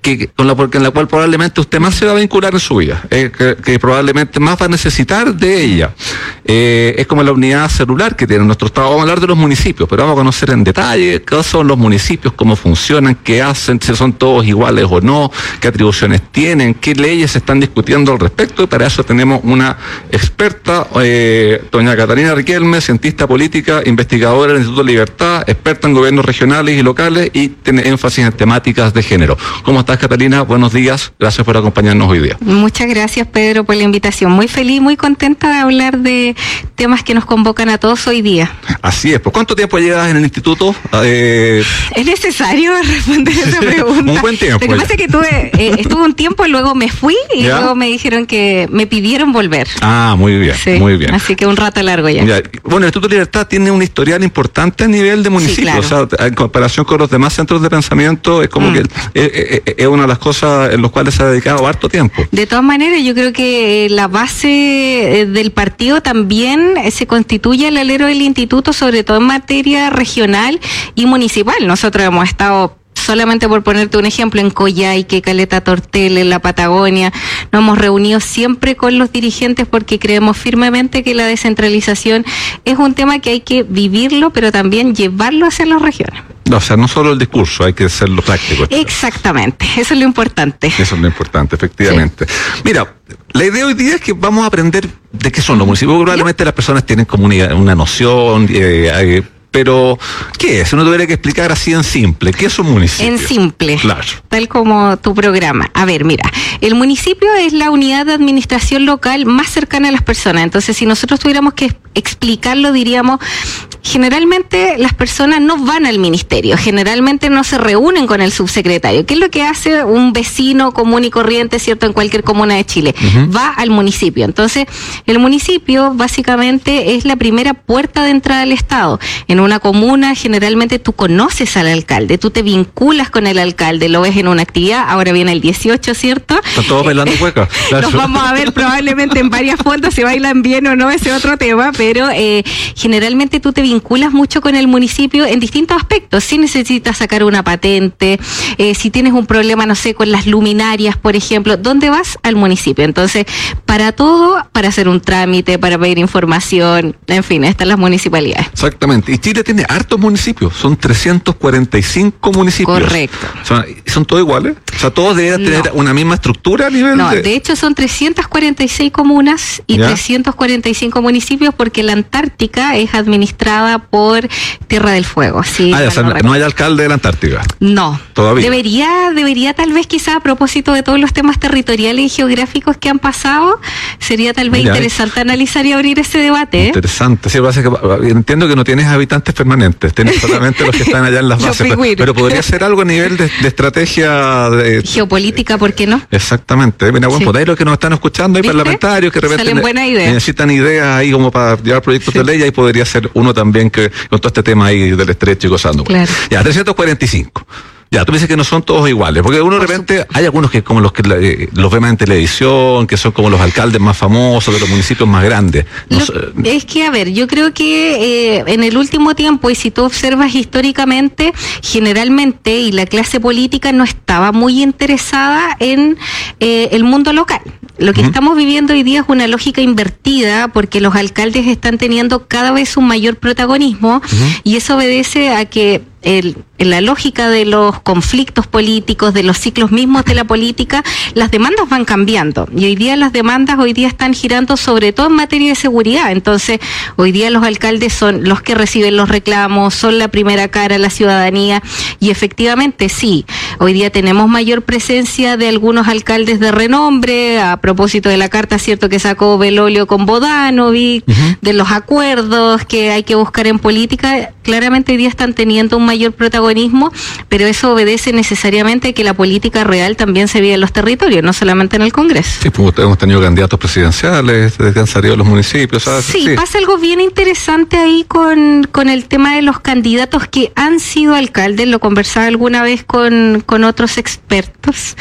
que con la, en la cual probablemente usted más se va a vincular en su vida, eh, que, que probablemente más va a necesitar de ella. Eh, es como la unidad celular que tiene nuestro Estado. Vamos a hablar de los municipios, pero vamos a conocer en detalle qué son los municipios, cómo funcionan, qué hacen, si son todos iguales o no, qué atribuciones tienen, qué leyes se están discutiendo al respecto, y para eso tenemos una experta, eh, doña Catalina Riquelme, cientista política, investigadora del Instituto Libertad, experta en gobiernos regionales y locales y tiene énfasis en temáticas de género. ¿Cómo estás, Catalina? Buenos días, gracias por acompañarnos hoy día. Muchas gracias, Pedro, por la invitación. Muy feliz, muy contenta de hablar de temas que nos convocan a todos hoy día. Así es. ¿Por cuánto tiempo llevas en el instituto? Eh... ¿Es necesario responder esa pregunta? Un buen tiempo. Lo que ya. pasa es que tuve, eh, estuve un tiempo, luego me fui y ¿Ya? luego me dijeron que me pidieron volver. Ah, muy bien, Sí, muy bien. Así que un rato largo ya. Ya. Bueno, el Instituto Libertad tiene un historial importante a nivel de municipio. Sí, claro. O sea, en comparación con los demás centros de pensamiento, es como Mm. que es, es- es una de las cosas en las cuales se ha dedicado harto tiempo. De todas maneras, yo creo que la base eh, del partido también eh, se constituye el alero del instituto, sobre todo en materia regional y municipal. Nosotros hemos estado, solamente por ponerte un ejemplo, en Coyhaique, Caleta Tortel, en la Patagonia, nos hemos reunido siempre con los dirigentes porque creemos firmemente que la descentralización es un tema que hay que vivirlo, pero también llevarlo hacia las regiones. O sea, no solo el discurso, hay que hacerlo práctico. Exactamente, eso es lo importante. Eso es lo importante, efectivamente. Mira, la idea hoy día es que vamos a aprender de qué son los municipios. Probablemente las personas tienen como una, una noción, eh, eh, pero ¿qué es? Uno tuviera que explicar así en simple. ¿Qué es un municipio? En simple. Claro. Tal como tu programa. A ver, mira, el municipio es la unidad de administración local más cercana a las personas. Entonces, si nosotros tuviéramos que explicarlo, diríamos, generalmente las personas no van al ministerio, generalmente no se reúnen con el subsecretario. ¿Qué es lo que hace un vecino común y corriente, cierto, en cualquier comuna de Chile? Ujú. Va al municipio. Entonces, el municipio básicamente es la primera puerta de entrada al Estado. En una comuna, generalmente tú conoces al alcalde, tú te vinculas con el alcalde, lo ves en una actividad, ahora viene el dieciocho, ¿cierto? Están todos bailando cueca. Claro. Los vamos a ver probablemente en varias fondas, si bailan bien o no, ese otro tema, pero eh, generalmente tú te vinculas mucho con el municipio en distintos aspectos. Si necesitas sacar una patente, eh, si tienes un problema, no sé, con las luminarias, por ejemplo, ¿dónde vas? Al municipio. Entonces, para todo, para hacer un trámite, para pedir información, en fin, están las municipalidades. Exactamente. Y Chile tiene hartos municipios, son trescientos cuarenta y cinco municipios. Correcto. Son, ¿son todos iguales? O sea, todos deberían No. tener una misma estructura a nivel No, de... de hecho son trescientas cuarenta y seis comunas y ¿Ya? trescientos cuarenta y cinco municipios porque la Antártica es administrada por Tierra del Fuego. ¿Sí? Ah, ya, o sea, no hay alcalde de la Antártica. No. Todavía. Debería, debería tal vez quizá a propósito de todos los temas territoriales y geográficos que han pasado, sería tal vez Mira, interesante analizar y abrir ese debate. ¿eh? Interesante. Sí, pasa que, entiendo que no tienes habitantes permanentes, tienes solamente los que están allá en las Los bases. Pero, pingüinos. pero podría ser algo a nivel de, de estrategia de, Geopolítica, ¿por qué no? exactamente. Mira, bueno, Sí. por ahí los que nos están escuchando, hay ¿Viste? parlamentarios que de repente Salen ne- buenas ideas. necesitan ideas ahí como para llevar proyectos de ley, ahí podría ser uno también que con todo este tema ahí del estrecho y cosas. Claro. Ya, trescientos cuarenta y cinco. Ya, tú dices que no son todos iguales, porque uno de repente, hay algunos que como los que eh, los ven en televisión, que son como los alcaldes más famosos de los municipios más grandes. No Lo- sé, es que, a ver, yo creo que eh, en el último tiempo, y si tú observas históricamente, generalmente, y la clase política no estaba muy interesada en eh, el mundo local. Lo que Ujú. estamos viviendo hoy día es una lógica invertida porque los alcaldes están teniendo cada vez un mayor protagonismo y eso obedece a que el, en la lógica de los conflictos políticos, de los ciclos mismos de la política, las demandas van cambiando. Y hoy día las demandas hoy día están girando sobre todo en materia de seguridad. Entonces, hoy día los alcaldes son los que reciben los reclamos, son la primera cara a la ciudadanía. Y efectivamente, sí, hoy día tenemos mayor presencia de algunos alcaldes de renombre, a propósito de la carta, cierto, que sacó Belolio con Bodanovic, de los acuerdos que hay que buscar en política. Claramente hoy día están teniendo un mayor protagonismo, pero eso obedece necesariamente a que la política real también se vive en los territorios, no solamente en el Congreso. sí, pues, hemos tenido candidatos presidenciales desde que han salido los municipios, ¿sabes? Sí, pasa algo bien interesante ahí con, con el tema de los candidatos que han sido alcaldes, lo conversaba alguna vez con, con otros expertos,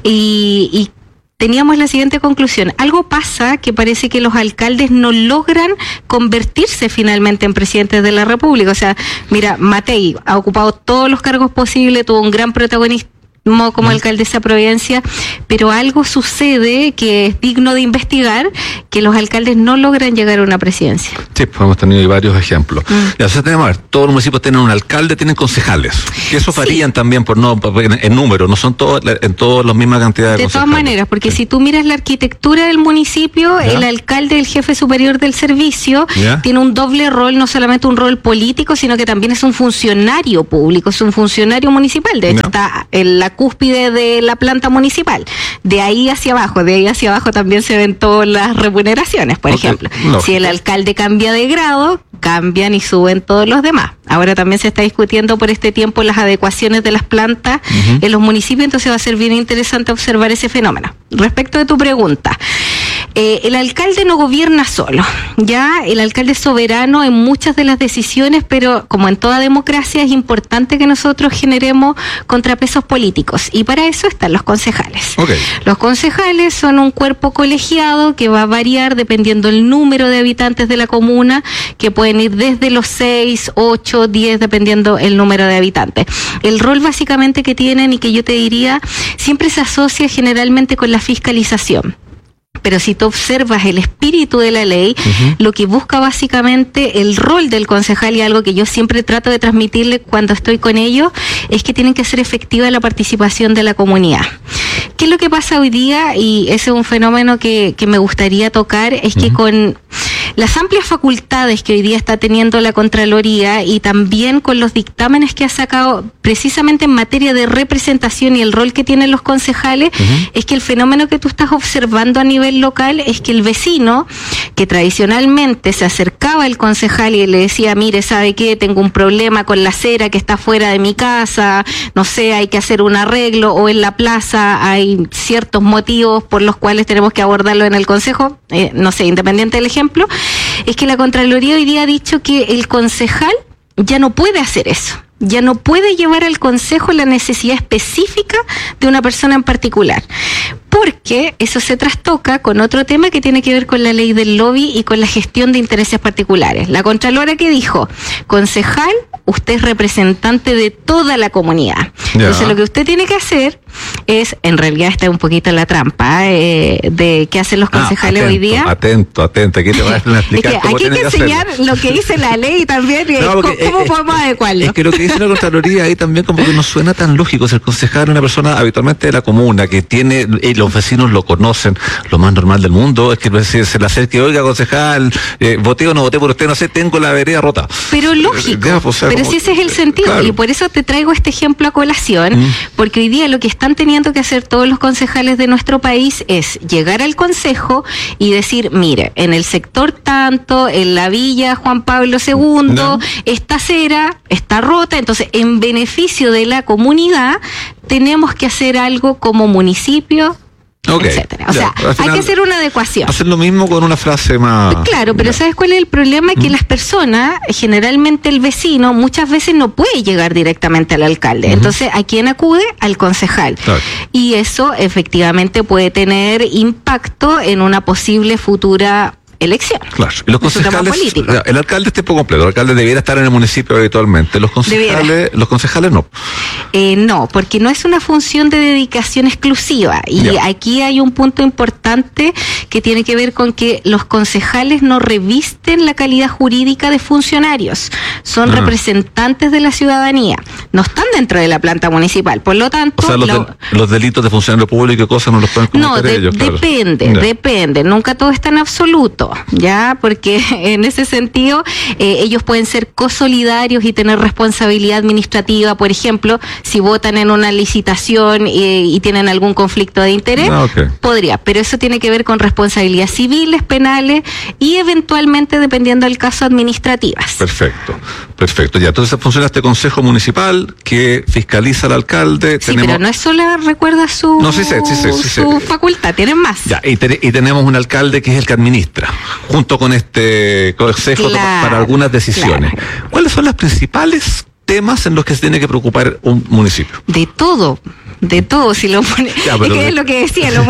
y, y teníamos la siguiente conclusión. Algo pasa que parece que los alcaldes no logran convertirse finalmente en presidentes de la República. O sea, mira, Matei ha ocupado todos los cargos posibles, tuvo un gran protagonismo como alcaldesa de Providencia, pero algo sucede que es digno de investigar, que los alcaldes no logran llegar a una presidencia. Sí, pues hemos tenido varios ejemplos. Mm. Ya, o sea, tenemos, a ver, todos los municipios tienen un alcalde, tienen concejales, que eso varían sí. también por no en, en número, no son todos en todos la misma cantidad de, de concejales. De todas maneras, porque sí. si tú miras la arquitectura del municipio, ¿ya? El alcalde, el jefe superior del servicio, ¿ya? Tiene un doble rol, no solamente un rol político, sino que también es un funcionario público, es un funcionario municipal, de hecho ¿ya? Está en la cúspide de la planta municipal. De ahí hacia abajo, de ahí hacia abajo también se ven todas las remuneraciones, por okay. ejemplo. No. Si el alcalde cambia de grado, cambian y suben todos los demás. Ahora también se está discutiendo por este tiempo las adecuaciones de las plantas uh-huh. en los municipios, entonces va a ser bien interesante observar ese fenómeno. Respecto de tu pregunta, eh, el alcalde no gobierna solo, ya el alcalde es soberano en muchas de las decisiones, pero como en toda democracia es importante que nosotros generemos contrapesos políticos y para eso están los concejales. Okay. Los concejales son un cuerpo colegiado que va a variar dependiendo del número de habitantes de la comuna, que pueden ir desde los seis, ocho, diez, dependiendo el número de habitantes. El rol básicamente que tienen y que yo te diría siempre se asocia generalmente con la fiscalización. Pero si tú observas el espíritu de la ley, uh-huh. lo que busca básicamente el rol del concejal y algo que yo siempre trato de transmitirle cuando estoy con ellos, es que tienen que ser efectiva la participación de la comunidad. ¿Qué es lo que pasa hoy día? Y ese es un fenómeno que, que me gustaría tocar, es uh-huh. que con las amplias facultades que hoy día está teniendo la Contraloría y también con los dictámenes que ha sacado precisamente en materia de representación y el rol que tienen los concejales, uh-huh. es que el fenómeno que tú estás observando a nivel local es que el vecino que tradicionalmente se acercaba al concejal y le decía, mire, ¿sabe qué? Tengo un problema con la acera que está fuera de mi casa, no sé, hay que hacer un arreglo, o en la plaza hay ciertos motivos por los cuales tenemos que abordarlo en el consejo, eh, no sé, independiente del ejemplo, es que la Contraloría hoy día ha dicho que el concejal ya no puede hacer eso. Ya no puede llevar al consejo la necesidad específica de una persona en particular, porque eso se trastoca con otro tema que tiene que ver con la ley del lobby y con la gestión de intereses particulares. La Contralora que dijo, concejal, usted es representante de toda la comunidad. Ya. Entonces lo que usted tiene que hacer es, en realidad está un poquito la trampa eh, de qué hacen los concejales ah, atento, hoy día. Atento, atento, aquí te voy a explicar es que cómo aquí hay que, que enseñar lo que dice la ley también y no, porque, cómo eh, podemos eh, adecuarlo. Es que lo que dice la Contraloría ahí también como que no suena tan lógico. Si el concejal es una persona habitualmente de la comuna, que tiene, y los vecinos lo conocen, lo más normal del mundo es que se, se le acerque, oiga concejal, eh, voté o no voté por usted, no sé, tengo la vereda rota. Pero lógico, ya, pues, o sea, pero si ese es el sentido, claro. Y por eso te traigo este ejemplo a colación, mm. porque hoy día lo que están teniendo que hacer todos los concejales de nuestro país es llegar al consejo y decir, mire, en el sector tanto, en la villa Juan Pablo segundo, no. esta acera está rota, entonces en beneficio de la comunidad tenemos que hacer algo como municipio, okay. etcétera. O ya, sea, hay que hacer una adecuación. Hacer lo mismo con una frase más... Claro, pero ya. ¿Sabes cuál es el problema? Que mm. las personas, generalmente el vecino, muchas veces no puede llegar directamente al alcalde. Uh-huh. Entonces, ¿a quién acude? Al concejal. Claro. Y eso efectivamente puede tener impacto en una posible futura elección. Claro. Y los concejales, el alcalde es tiempo completo, el alcalde debiera estar en el municipio habitualmente, los concejales, los concejales no. Eh, no, porque no es una función de dedicación exclusiva y ya. Aquí hay un punto importante que tiene que ver con que los concejales no revisten la calidad jurídica de funcionarios, son ah. representantes de la ciudadanía, no están dentro de la planta municipal, por lo tanto... O sea, los, lo, de, los delitos de funcionario público y cosas no los pueden cometer no, de, ellos. Claro. Depende, ya. depende, nunca todo está en absoluto. Ya, porque en ese sentido eh, ellos pueden ser cosolidarios y tener responsabilidad administrativa, por ejemplo, si votan en una licitación eh, y tienen algún conflicto de interés, ah, okay. podría, pero eso tiene que ver con responsabilidades civiles, penales y eventualmente, dependiendo del caso, administrativas. Perfecto, perfecto. Ya, entonces funciona este consejo municipal que fiscaliza al alcalde. Sí, tenemos... pero no es solo, recuerda su, no, sí, sí, sí, sí, sí, su sí. facultad, tienen más. Ya, y, te, y tenemos un alcalde que es el que administra, junto con este consejo claro, para algunas decisiones. Claro. ¿Cuáles son las principales temas en los que se tiene que preocupar un municipio? De todo. De todo, si lo pone. Ya, es que de... es lo que decía, lo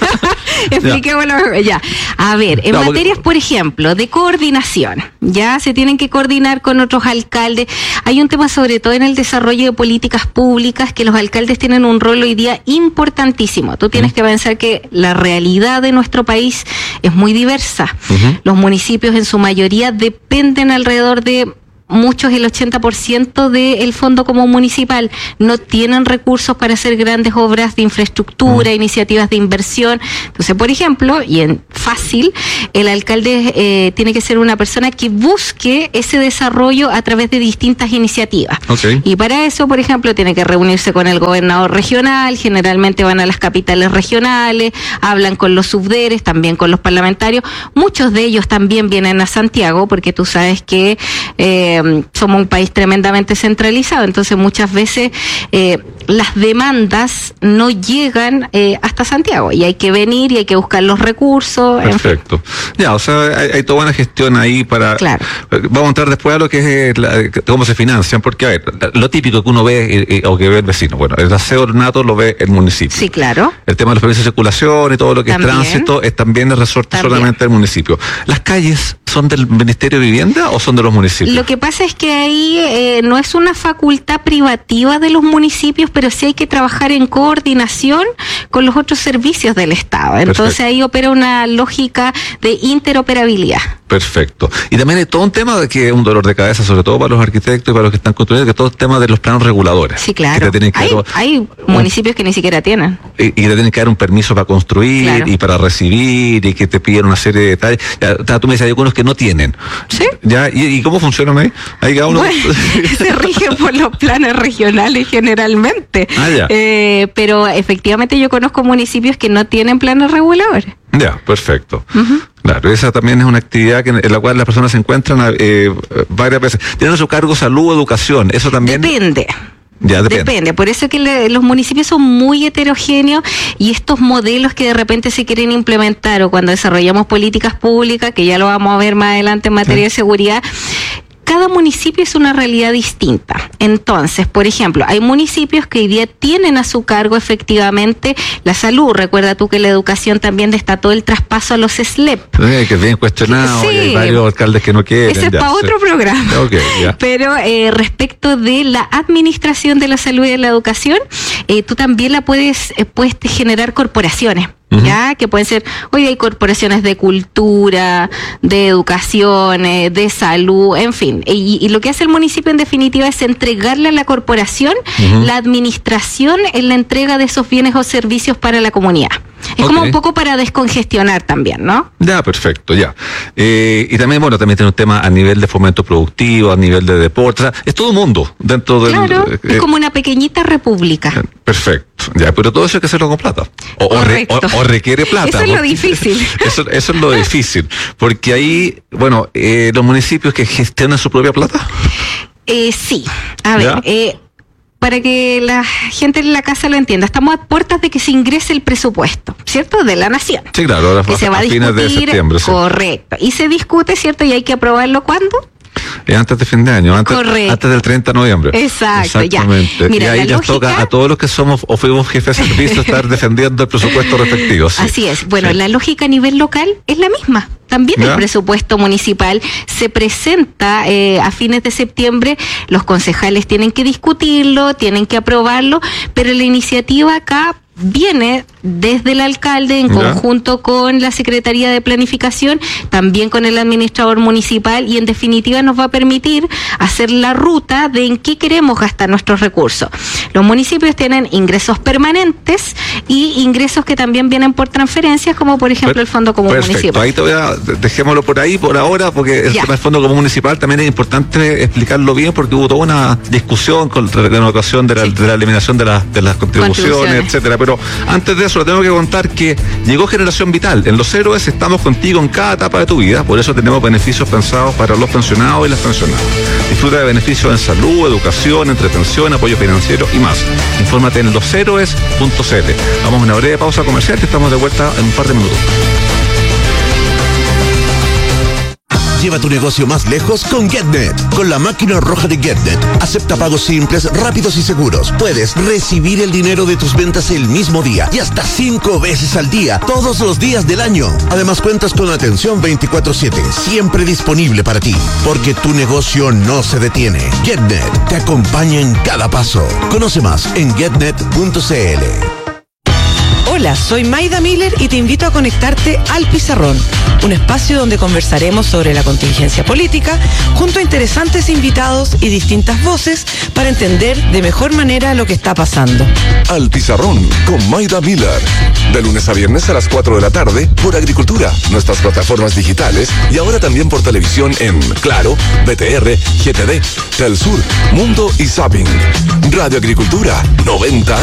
expliquémoslo ya. A ver, en no, materias, porque... por ejemplo, de coordinación, ya se tienen que coordinar con otros alcaldes. Hay un tema sobre todo en el desarrollo de políticas públicas que los alcaldes tienen un rol hoy día importantísimo. Tú tienes uh-huh. que pensar que la realidad de nuestro país es muy diversa. Uh-huh. Los municipios en su mayoría dependen alrededor de muchos, el ochenta por ciento del fondo común municipal, no tienen recursos para hacer grandes obras de infraestructura, uh-huh. iniciativas de inversión. Entonces, por ejemplo, y en fácil, el alcalde eh, tiene que ser una persona que busque ese desarrollo a través de distintas iniciativas. Okay. Y para eso, por ejemplo, tiene que reunirse con el gobernador regional, generalmente van a las capitales regionales, hablan con los subderes, también con los parlamentarios. Muchos de ellos también vienen a Santiago, porque tú sabes que eh, somos un país tremendamente centralizado, entonces muchas veces eh, las demandas no llegan eh, hasta Santiago y hay que venir y hay que buscar los recursos. Perfecto. En fin. Ya, o sea, hay, hay toda una gestión ahí para... Claro. Vamos a entrar después a lo que es la, cómo se financian, porque a ver, lo típico que uno ve eh, o que ve el vecino, bueno, el aseo nato lo ve el municipio. Sí, claro. El tema de los permisos de circulación y todo lo que también. Es tránsito es también el resorte también. Solamente del municipio. ¿Las calles son del Ministerio de Vivienda o son de los municipios? Lo que pasa es que ahí eh, no es una facultad privativa de los municipios, pero sí hay que trabajar en coordinación con los otros servicios del Estado. Entonces Perfecto. Ahí opera una lógica de interoperabilidad. Perfecto. Y también hay todo un tema de que es un dolor de cabeza, sobre todo para los arquitectos y para los que están construyendo, que todo el tema de los planos reguladores. Sí, claro. Que hay, dar, hay un, municipios que ni siquiera tienen. Y, y te tienen que dar un permiso para construir claro. y para recibir y que te piden una serie de detalles. Ya, tú me dices, hay algunos que no tienen. ¿Sí? Ya, ¿y, y cómo funcionan ahí? Ahí cada uno... Bueno, se rigen por los planes regionales generalmente. Ah, ya. Eh, pero efectivamente yo conozco municipios que no tienen planes reguladores. Ya, perfecto. Uh-huh. Claro, esa también es una actividad que, en la cual las personas se encuentran eh, varias veces. Tienen a su cargo salud o educación, eso también... Depende. Ya, depende. depende, por eso que le, los municipios son muy heterogéneos y estos modelos que de repente se quieren implementar o cuando desarrollamos políticas públicas, que ya lo vamos a ver más adelante en materia sí. de seguridad, cada municipio es una realidad distinta. Entonces, por ejemplo, hay municipios que hoy día tienen a su cargo efectivamente la salud. Recuerda tú que la educación también está todo el traspaso a los S L E P. Sí, que es bien cuestionado, sí. y hay varios alcaldes que no quieren. Ese es ya, para sí. otro programa. Okay, yeah. Pero eh, respecto de la administración de la salud y de la educación, eh, tú también la puedes, eh, puedes generar corporaciones. Uh-huh. Ya que pueden ser, hoy hay corporaciones de cultura, de educación, eh, de salud, en fin, y, y lo que hace el municipio en definitiva es entregarle a la corporación uh-huh. la administración en la entrega de esos bienes o servicios para la comunidad. Es okay. como un poco para descongestionar también, ¿no? Ya, perfecto, ya. Eh, y también, bueno, también tiene un tema a nivel de fomento productivo, a nivel de deporte, o sea, es todo un mundo dentro del... Claro, eh, es como una pequeñita república. Perfecto, ya, pero todo eso hay que hacerlo con plata. O, o, re, o, o requiere plata. Eso es lo difícil. Eso, eso es lo difícil, porque ahí, bueno, eh, los municipios que gestionan su propia plata. Eh, sí, a ver, eh, para que la gente en la casa lo entienda, estamos a puertas de que se ingrese el presupuesto, ¿cierto? De la nación. Sí, claro, ahora que a, se va a fines discutir, de septiembre. Sí. Correcto. Y se discute, ¿cierto? Y hay que aprobarlo ¿cuándo? Eh, antes de fin de año, antes, antes del treinta de noviembre. Exacto, Exactamente. ya. Mira, y ahí les lógica... toca a todos los que somos o fuimos jefes de servicio estar defendiendo el presupuesto respectivo. Sí. Así es. Bueno, sí. La lógica a nivel local es la misma. También ¿Ya? El presupuesto municipal se presenta eh, a fines de septiembre, los concejales tienen que discutirlo, tienen que aprobarlo, pero la iniciativa acá viene desde el alcalde en ¿Ya? Conjunto con la Secretaría de Planificación, también con el administrador municipal, y en definitiva nos va a permitir hacer la ruta de en qué queremos gastar nuestros recursos. Los municipios tienen ingresos permanentes y ingresos que también vienen por transferencias, como por ejemplo per- el Fondo Común perfecto. Municipal. Ahí te voy a, dejémoslo por ahí por ahora, porque el tema del Fondo Común Municipal también es importante explicarlo bien, porque hubo toda una discusión con la renovación de la, sí. de la eliminación de, la, de las contribuciones, contribuciones, etcétera. Pero antes de eso, le tengo que contar que llegó Generación Vital. En Los Héroes estamos contigo en cada etapa de tu vida, por eso tenemos beneficios pensados para los pensionados y las pensionadas. Disfruta de beneficios en salud, educación, entretención, apoyo financiero y más. Infórmate en los héroes punto c l. Vamos a una breve pausa comercial y estamos de vuelta en un par de minutos. Lleva tu negocio más lejos con GetNet. Con la máquina roja de GetNet, acepta pagos simples, rápidos y seguros. Puedes recibir el dinero de tus ventas el mismo día y hasta cinco veces al día, todos los días del año. Además, cuentas con atención veinticuatro siete, siempre disponible para ti, porque tu negocio no se detiene. GetNet te acompaña en cada paso. Conoce más en getnet punto c l. Hola, soy Maida Miller y te invito a conectarte al Pizarrón, un espacio donde conversaremos sobre la contingencia política junto a interesantes invitados y distintas voces para entender de mejor manera lo que está pasando. Al Pizarrón con Maida Miller, de lunes a viernes a las cuatro de la tarde por Agricultura, nuestras plataformas digitales y ahora también por televisión en Claro, B T R, G T D, Telsur, Mundo y Zapping. Radio Agricultura, noventa